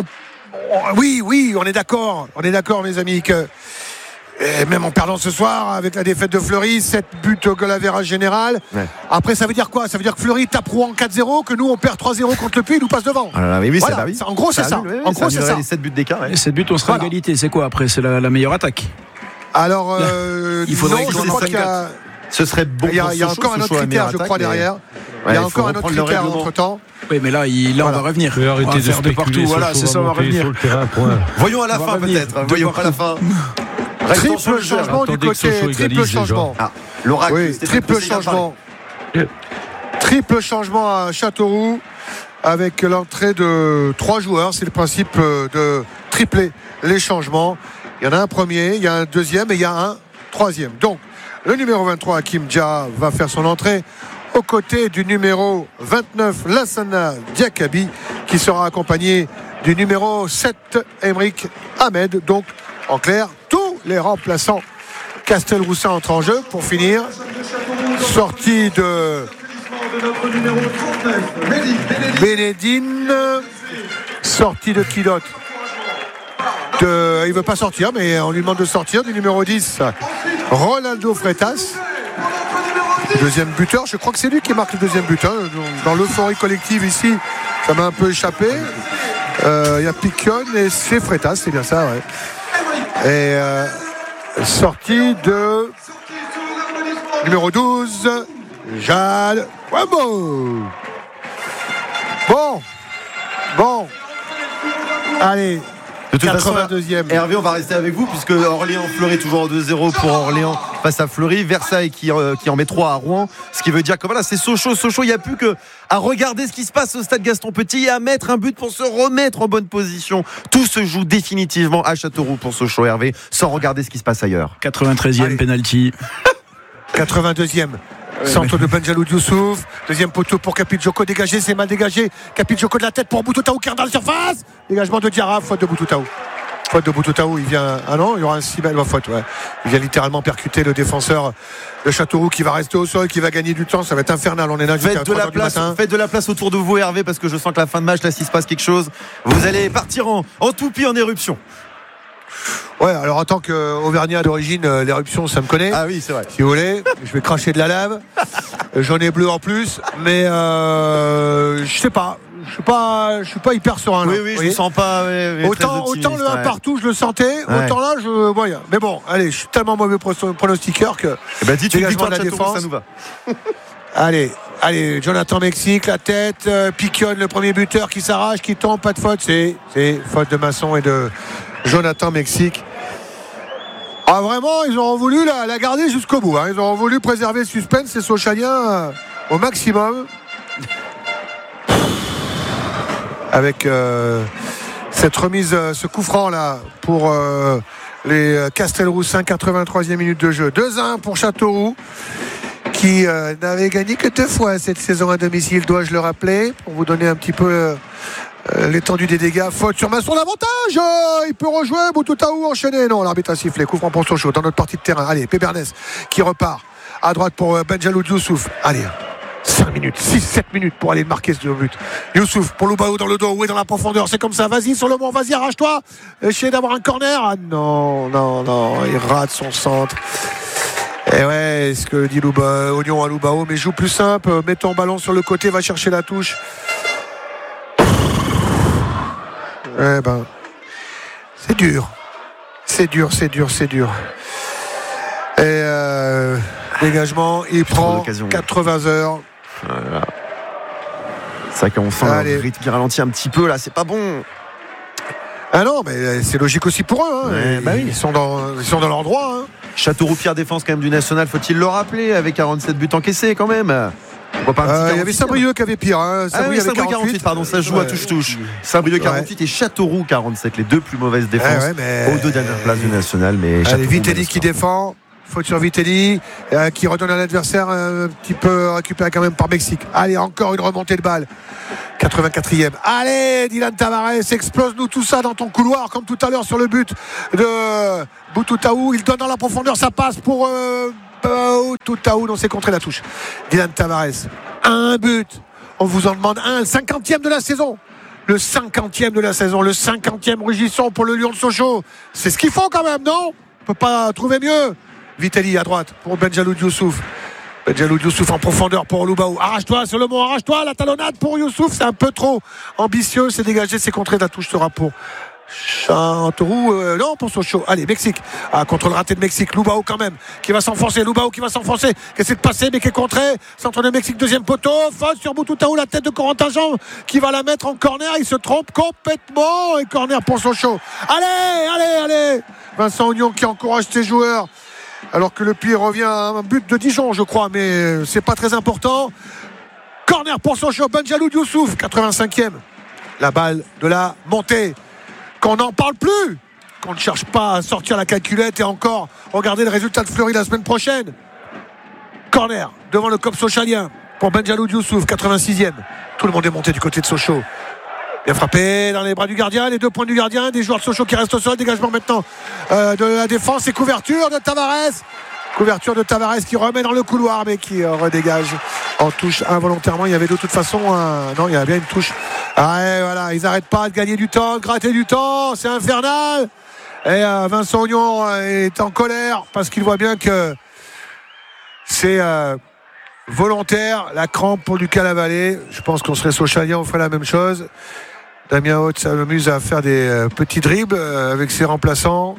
oui, on est d'accord, mes amis, que et même en perdant ce soir avec la défaite de Fleury, 7 buts au goal average général. Ouais. Après, ça veut dire quoi? Ça veut dire que Fleury tape Rouen 4-0, que nous on perd 3-0 contre le Puy, il nous passe devant. En gros, c'est ça. En gros, c'est ça. Les 7 buts d'écart. Les 7 buts, on sera à égalité. C'est quoi après? C'est la meilleure attaque. Alors, il faudrait je crois qu'il y a. Ce serait bon. Il y a encore un autre critère, je crois, derrière. Il y a encore un autre critère entre temps. Oui, mais là, on va revenir. On va arrêter de spéculer partout. Voilà, c'est ça, on va revenir. Sur le terrain, point. Voyons à la fin, peut-être. Voyons à la fin. Triple changement du côté. Triple changement. L'oracle. Oui, triple changement. Triple changement à Châteauroux avec l'entrée de 3 joueurs. C'est le principe de tripler les changements. Il y en a un premier, il y a un deuxième et il y a un troisième. Donc, le numéro 23, Hakim Dia, va faire son entrée aux côtés du numéro 29, Lassana Diakabi, qui sera accompagné du numéro 7, Emric Ahmed. Donc, en clair, tous les remplaçants. Castelroussin entre en jeu pour finir. Sortie de Benedine. Sortie de qui d'autre? Il ne veut pas sortir, mais on lui demande de sortir. Du numéro 10, Ronaldo Freitas. Deuxième buteur, je crois que c'est lui qui marque le deuxième but. Dans l'euphorie collective ici, ça m'a un peu échappé. Il y a Piquion et c'est Freitas, c'est bien ça, ouais. Et sortie de numéro 12, Jal Wabo. Bon. Allez. De toute façon, 82e. Hervé, on va rester avec vous puisque Orléans-Fleury toujours en 2-0 pour Orléans face à Fleury. Versailles qui en met 3 à Rouen. Ce qui veut dire que voilà, c'est Sochaux. Sochaux, il n'y a plus que à regarder ce qui se passe au stade Gaston-Petit et à mettre un but pour se remettre en bonne position. Tout se joue définitivement à Châteauroux pour Sochaux, Hervé, sans regarder ce qui se passe ailleurs. 93e penalty. 82e. Centre de Benjalou Youssouf, deuxième poteau pour Capitjoko, dégagé, c'est mal dégagé. Capitjoko de la tête pour Boutoutaou qui rentre dans la surface. Dégagement de Diarra, faute de Boutoutaou. Faute de Boutoutaou, il vient. Ah non, il y aura un 6 belle faute, ouais. Il vient littéralement percuter le défenseur de Châteauroux qui va rester au sol, qui va gagner du temps. Ça va être infernal. On est là jusqu'à 3h du matin. Faites de la place autour de vous, Hervé, parce que je sens que la fin de match, là, s'il se passe quelque chose, vous allez partir en toupie, en éruption. Ouais, alors en tant qu'Auvergnat d'origine, l'éruption, ça me connaît. Ah oui, c'est vrai. Si vous voulez, je vais cracher de la lave. J'en ai bleu en plus, mais je sais pas. Je suis pas hyper serein. Là, oui, je ne sens pas. Autant le 1 partout, je le sentais. Ouais. Autant là, je voyais. Mais bon, allez, je suis tellement mauvais pronostiqueur que. Dis-tu dégagement de la défense, ça nous va. Allez, Jonathan Mexique, la tête, Piquionne, le premier buteur qui s'arrache, qui tombe, pas de faute. C'est faute de Masson et de Jonathan Mexique. Ah vraiment, ils ont voulu la garder jusqu'au bout. Ils ont voulu préserver le suspense, ces Sochaliens au maximum. Avec cette remise, ce coup franc là pour les Castelroussins, 83e minute de jeu. 2-1 pour Châteauroux, qui n'avait gagné que 2 fois cette saison à domicile, dois-je le rappeler, pour vous donner un petit peu l'étendue des dégâts. Faute sur Masson, l'avantage, il peut rejouer. Boutoutaou enchaîné, non, l'arbitre a sifflé. Coup franc pour Sochaux dans notre partie de terrain. Allez, Pébernès qui repart à droite pour Benjalou Youssouf. Allez, 5 minutes, 6-7 minutes pour aller marquer ce but. Youssouf pour Loubaou dans le dos, oui, dans la profondeur, c'est comme ça, vas-y sur le mont, vas-y, arrache-toi, essayer d'avoir un corner. Ah non, il rate son centre. Et ouais, ce que dit Oignon à Loubaou, mais joue plus simple, mets ton ballon sur le côté, va chercher la touche. Eh ben, c'est dur. Et dégagement, il prend 80 heures. Voilà. C'est vrai qu'on sent le rythme qui ralentit un petit peu là, c'est pas bon. Ah non, mais c'est logique aussi pour eux. Oui. Ils sont dans leur droit. Châteauroux, pire défense quand même du national, faut-il le rappeler, avec 47 buts encaissés quand même. Il y avait Saint-Brieuc qui avait pire. Saint-Brieuc 48, pardon, ça joue à touche-touche. Saint-Brieuc 48 et Châteauroux 47, les deux plus mauvaises défenses aux 2 dernières places du national. Mais Vitelli qui défend. Faute sur Vitelli, qui redonne à l'adversaire un petit peu récupéré quand même par Mexique. Allez, encore une remontée de balle. 84e. Allez, Dylan Tavares, explose-nous tout ça dans ton couloir, comme tout à l'heure sur le but de Boutoutaou. Il donne dans la profondeur, ça passe pour Boutoutaou. Non, c'est contré la touche. Dylan Tavares, un but. On vous en demande un, le 50e de la saison. Le 50e de la saison, le 50e rugissant pour le Lion de Sochaux. C'est ce qu'il faut quand même, non ? On peut pas trouver mieux. Vitelli à droite pour Benjalou Youssouf. Benjalou Youssouf en profondeur pour Loubaou. Arrache-toi sur le mont, arrache-toi. La talonnade pour Youssouf, c'est un peu trop ambitieux. C'est dégagé, c'est contré. La touche sera pour Châteauroux. Non, pour Sochaux. Allez, Mexique. Contrôle raté de Mexique. Loubaou quand même, qui va s'enfoncer. Loubaou qui va s'enfoncer. Qui essaie de passer, mais qui est contré. Centre de Mexique, deuxième poteau. Faute sur Boutoutaou, la tête de Corentin Jean, qui va la mettre en corner. Il se trompe complètement. Et corner pour Sochaux. Allez. Vincent Oignon qui encourage ses joueurs. Alors que le pied revient à un but de Dijon, je crois, mais c'est pas très important. Corner pour Sochaux, Benjalou Youssouf, 85e. La balle de la montée. Qu'on n'en parle plus, qu'on ne cherche pas à sortir la calculette et encore regarder le résultat de Fleury la semaine prochaine. Corner devant le COP sochalien pour Benjalou Youssouf, 86e. Tout le monde est monté du côté de Sochaux. Bien frappé dans les bras du gardien, les 2 points du gardien, des joueurs de Sochaux qui restent au sol, dégagement maintenant de la défense et couverture de Tavares. Couverture de Tavares qui remet dans le couloir mais qui redégage en touche involontairement. Il y avait de toute façon non, il y avait bien une touche. Voilà, ils n'arrêtent pas de gagner du temps, de gratter du temps, c'est infernal. Et Vincent Oignon est en colère parce qu'il voit bien que c'est volontaire, la crampe pour Lucas Lavallée. Je pense qu'on serait Sochalien, on ferait la même chose. Damien Haute s'amuse à faire des petits dribbles avec ses remplaçants.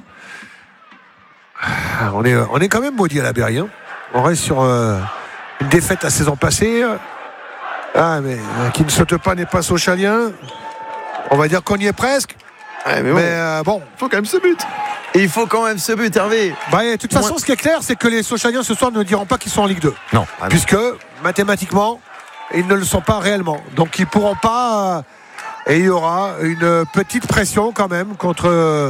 On est quand même maudit à la Berry. On reste sur une défaite la saison passée. Mais qui ne saute pas n'est pas Sochalien. On va dire qu'on y est presque. Ouais, mais bon. Il faut quand même ce but. Et il faut quand même ce but, Hervé. De toute façon, ce qui est clair, c'est que les Sochaliens ce soir ne diront pas qu'ils sont en Ligue 2. Non. Puisque, mathématiquement, ils ne le sont pas réellement. Donc, ils ne pourront pas. Et il y aura une petite pression quand même contre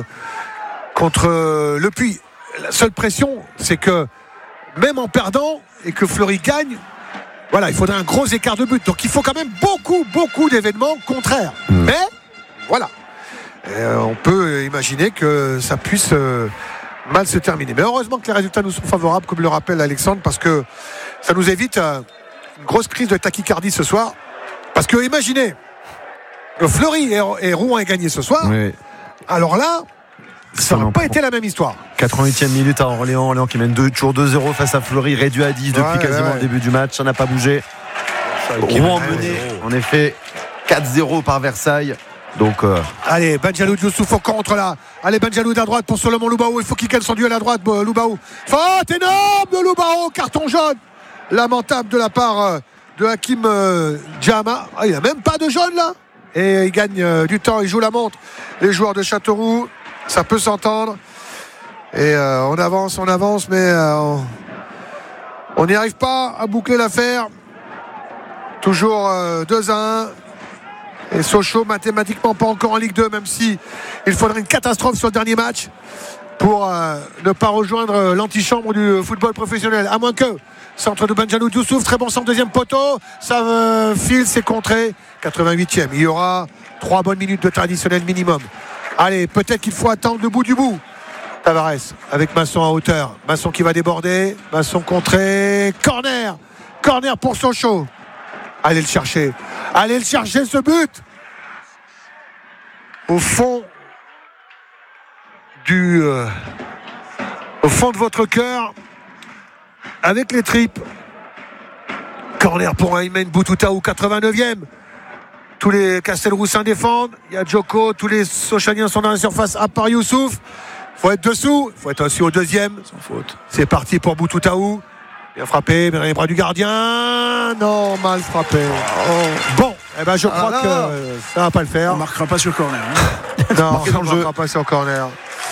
le Puy. La seule pression, c'est que même en perdant et que Fleury gagne, voilà, il faudrait un gros écart de but. Donc il faut quand même beaucoup d'événements contraires. Mais voilà, on peut imaginer que ça puisse mal se terminer. Mais heureusement que les résultats nous sont favorables, comme le rappelle Alexandre, parce que ça nous évite une grosse crise de tachycardie ce soir. Parce que imaginez, Fleury et Rouen aient gagné ce soir. Oui. Alors là, ça n'a pas été la même histoire. 88e minute à Orléans qui mène toujours 2-0 face à Fleury, réduit à 10 depuis quasiment le début du match. Ça n'a pas bougé. Rouen mené, en effet, 4-0 par Versailles. Donc, allez, Benjalou Youssouf au contre là. Allez, Benjalou à droite pour Solomon Loubaou. Il faut qu'il gagne son duel à droite, Loubaou. Faute énorme de Loubaou, carton jaune. Lamentable de la part de Hakim Djama. Il n'a même pas de jaune là. Et il gagne du temps, il joue la montre. Les joueurs de Châteauroux, ça peut s'entendre. Et on avance, mais on n'y arrive pas à boucler l'affaire. Toujours 2-1. Et Sochaux mathématiquement pas encore en Ligue 2, même si il faudrait une catastrophe sur le dernier match pour ne pas rejoindre l'antichambre du football professionnel. À moins que centre de Benjalou Youssouf, très bon centre, deuxième poteau, ça file, c'est contré. 88e, il y aura 3 bonnes minutes de traditionnel minimum. Allez, peut-être qu'il faut attendre le bout du bout. Tavares avec Masson à hauteur, Masson qui va déborder, Masson contré, corner pour Sochaux. Allez le chercher ce but au fond de votre cœur, avec les tripes. Corner pour Aymen Boutoutaou, 89e. Tous les Castelroussins défendent. Il y a Djoko, tous les Sochaliens sont dans la surface à part Youssouf. Il faut être dessous, il faut être aussi au deuxième. Sans faute. C'est parti pour Boutoutaou. Bien frappé, mais dans les bras du gardien. Non, mal frappé. Bon, je crois que ça va pas le faire. On marquera pas sur corner. Non, on ne marquera pas sur corner.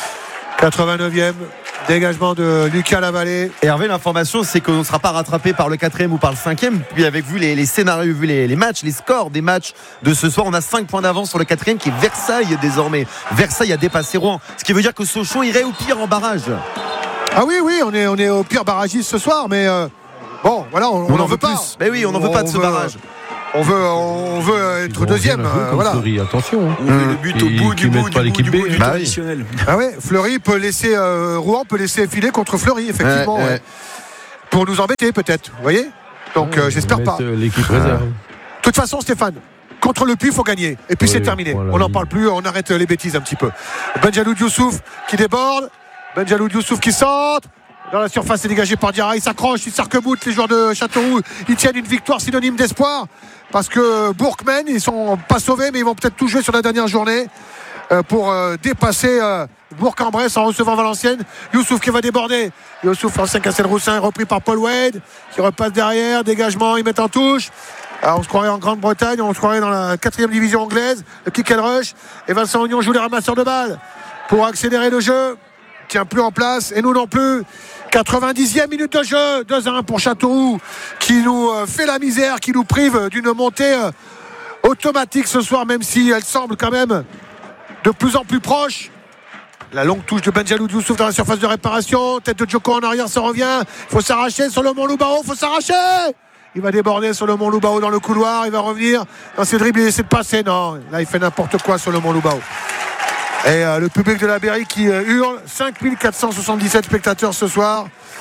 89e. Dégagement de Lucas Lavallée. Et Hervé, l'information, c'est qu'on ne sera pas rattrapé par le 4e ou par le 5e. Puis avec vu les scénarios, vu les matchs, les scores des matchs de ce soir, on a 5 points d'avance sur le 4e qui est Versailles désormais. Versailles a dépassé Rouen. Ce qui veut dire que Sochaux irait au pire en barrage. Ah oui, on est au pire barragiste ce soir, mais bon, voilà, on n'en veut pas. Plus. Mais oui, on n'en veut pas de ce barrage. On veut être deuxième. Voilà. Fleury, attention. On veut le but au bout du bout du traditionnel. Ah ouais, Fleury peut laisser Rouen peut laisser filer contre Fleury, effectivement. Ouais. Pour nous embêter peut-être, vous voyez. Donc j'espère pas. L'équipe réserve. De toute façon, Stéphane, contre le Puy, il faut gagner. Et puis c'est terminé. Voilà, on n'en parle plus, on arrête les bêtises un petit peu. Benjalou Youssouf qui déborde. Benjalou Youssouf qui centre. Dans la surface, c'est dégagé par Diarra. Il s'accroche, il s'arc-boute. Les joueurs de Châteauroux, ils tiennent une victoire synonyme d'espoir. Parce que Bourg-Mène, ils sont pas sauvés, mais ils vont peut-être tout jouer sur la dernière journée pour dépasser Bourg-en-Bresse en recevant Valenciennes. Youssouf qui va déborder. Youssouf, ancien Castelroussin, repris par Paul Wade, qui repasse derrière. Dégagement, ils mettent en touche. Alors, on se croirait en Grande-Bretagne, on se croirait dans la 4e division anglaise. Le kick and rush. Et Vincent Ognon joue les ramasseurs de balles pour accélérer le jeu. Tient plus en place, et nous non plus. 90e minute de jeu, 2-1 pour Châteauroux, qui nous fait la misère, qui nous prive d'une montée automatique ce soir, même si elle semble quand même de plus en plus proche. La longue touche de Benjalou Youssouf dans la surface de réparation, tête de Djoko en arrière, ça revient, il faut s'arracher, Solomon Loubaou, il faut s'arracher. Il va déborder Solomon Loubaou dans le couloir, il va revenir dans ses dribbles, il essaie de passer, non, là il fait n'importe quoi Solomon Loubaou. Et le public de la Berry qui hurle. 5477 spectateurs ce soir.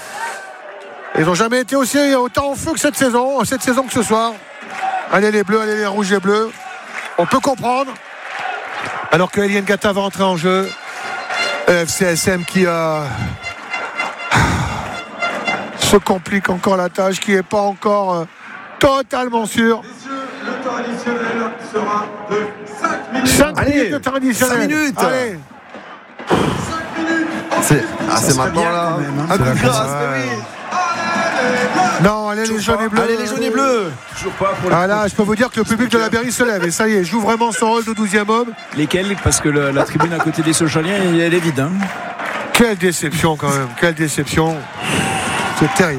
Ils n'ont jamais été autant en feu que cette saison que ce soir. Allez les bleus, allez les rouges et bleus. On peut comprendre. Alors que Eliane Gata va entrer en jeu. FCSM qui se complique encore la tâche, qui n'est pas encore totalement sûr. Le temps additionnel sera de 5 minutes. 5 minutes de temps additionnel. 5 minutes. Allez. 5 minutes. C'est maintenant là. Un coup de grâce, oui. Non, allez les jaunes et bleus. Allez les jaunes et bleus. Toujours pas pour les Là, je peux vous dire que le public de la Berry se lève. Et ça y est, joue vraiment son rôle de 12e homme. Lesquels? Parce que la tribune à côté des Sochaliens, elle est vide. Hein. Quelle déception quand même. Quelle déception. C'est terrible.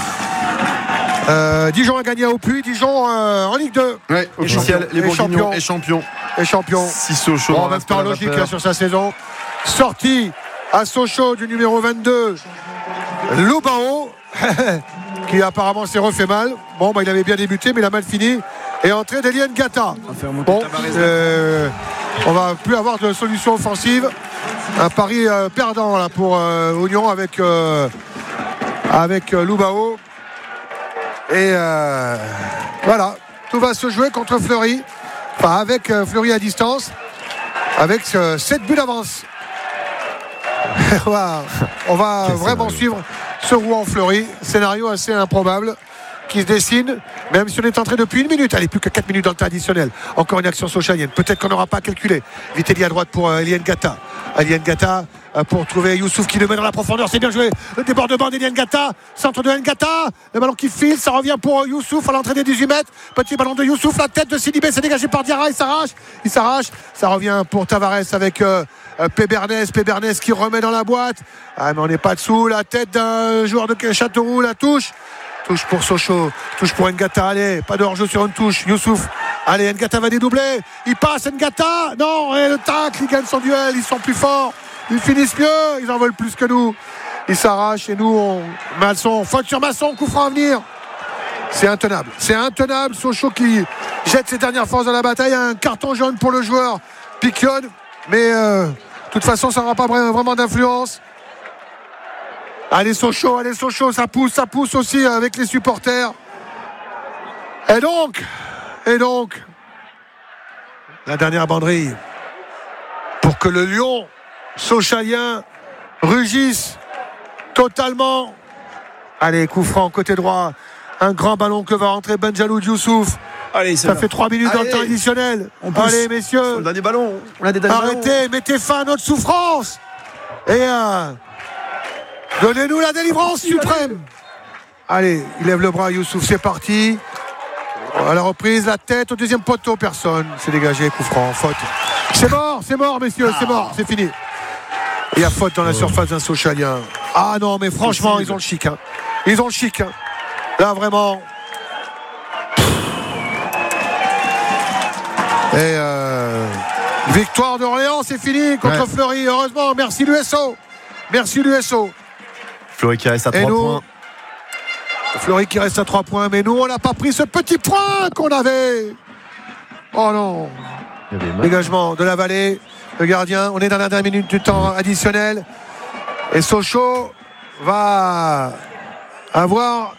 Dijon a gagné au Puy. Dijon en Ligue 2. Ouais, officiel. Les Bourguignons et champions. Et champion. Si Sochaux. En même temps logique là, sur sa saison. Sortie à Sochaux du numéro 22, Lubao, qui apparemment s'est refait mal. Bon, il avait bien débuté, mais il a mal fini. Et entrée d'Eliane Gata. Bon, on va plus avoir de solution offensive. Un pari perdant là pour Oignon avec Lubao. Et voilà, tout va se jouer contre Fleury. Enfin, avec Fleury à distance. Avec 7 buts d'avance. On va vraiment suivre ce Rouen-Fleury. Scénario assez improbable qui se dessine, même si on est entré depuis 1 minute. Allez, plus que 4 minutes dans le temps additionnel. Encore une action sochalienne. Peut-être qu'on n'aura pas calculé. Vitelli à droite pour Eliane Gata. Eliane Gata pour trouver Youssouf qui le met dans la profondeur. C'est bien joué. Le débordement d'Eliane Gata. Centre de Ngata. Le ballon qui file. Ça revient pour Youssouf à l'entrée des 18 mètres. Petit ballon de Youssouf. La tête de Sidibé. C'est dégagé par Diarra. Il s'arrache. Ça revient pour Tavares avec Pébernes qui remet dans la boîte. Ah, mais on n'est pas dessous. La tête d'un joueur de Châteauroux. La touche pour Sochaux, touche pour Ngata. Allez, pas de hors-jeu sur une touche. Youssouf, allez, Ngata va dédoubler. Il passe, Ngata. Non, et le tacle, il gagne son duel. Ils sont plus forts, ils finissent mieux, ils en veulent plus que nous. Ils s'arrachent et nous, Masson, faute sur Masson, coup franc à venir. C'est intenable. Sochaux qui jette ses dernières forces dans la bataille. Un carton jaune pour le joueur Piquion, mais de toute façon, ça n'aura pas vraiment d'influence. Allez Sochaux, ça pousse aussi avec les supporters. Et donc, la dernière banderille pour que le lion sochalien rugisse totalement. Allez, coup franc côté droit, un grand ballon que va rentrer Benjaloud Youssouf. Allez, ça fait 3 minutes dans le temps additionnel. Allez messieurs, le dernier ballon. Arrêtez, mettez fin à notre souffrance. Et donnez-nous la délivrance suprême. Allez, il lève le bras, Youssouf, c'est parti. À la reprise, la tête au deuxième poteau, personne. C'est dégagé, coup franc, faute. C'est mort, messieurs, c'est mort, c'est fini. Il y a faute dans la surface d'un Sochalien. Ah non, mais franchement, ils ont le chic. Là, vraiment. Et victoire d'Orléans, c'est fini contre Fleury. Heureusement, merci l'USO. Fleury qui reste à 3 points. Fleury qui reste à 3 points, mais nous, on n'a pas pris ce petit point qu'on avait. Oh non. Dégagement de la Vallée, le gardien. On est dans la dernière minute du temps additionnel. Et Sochaux va avoir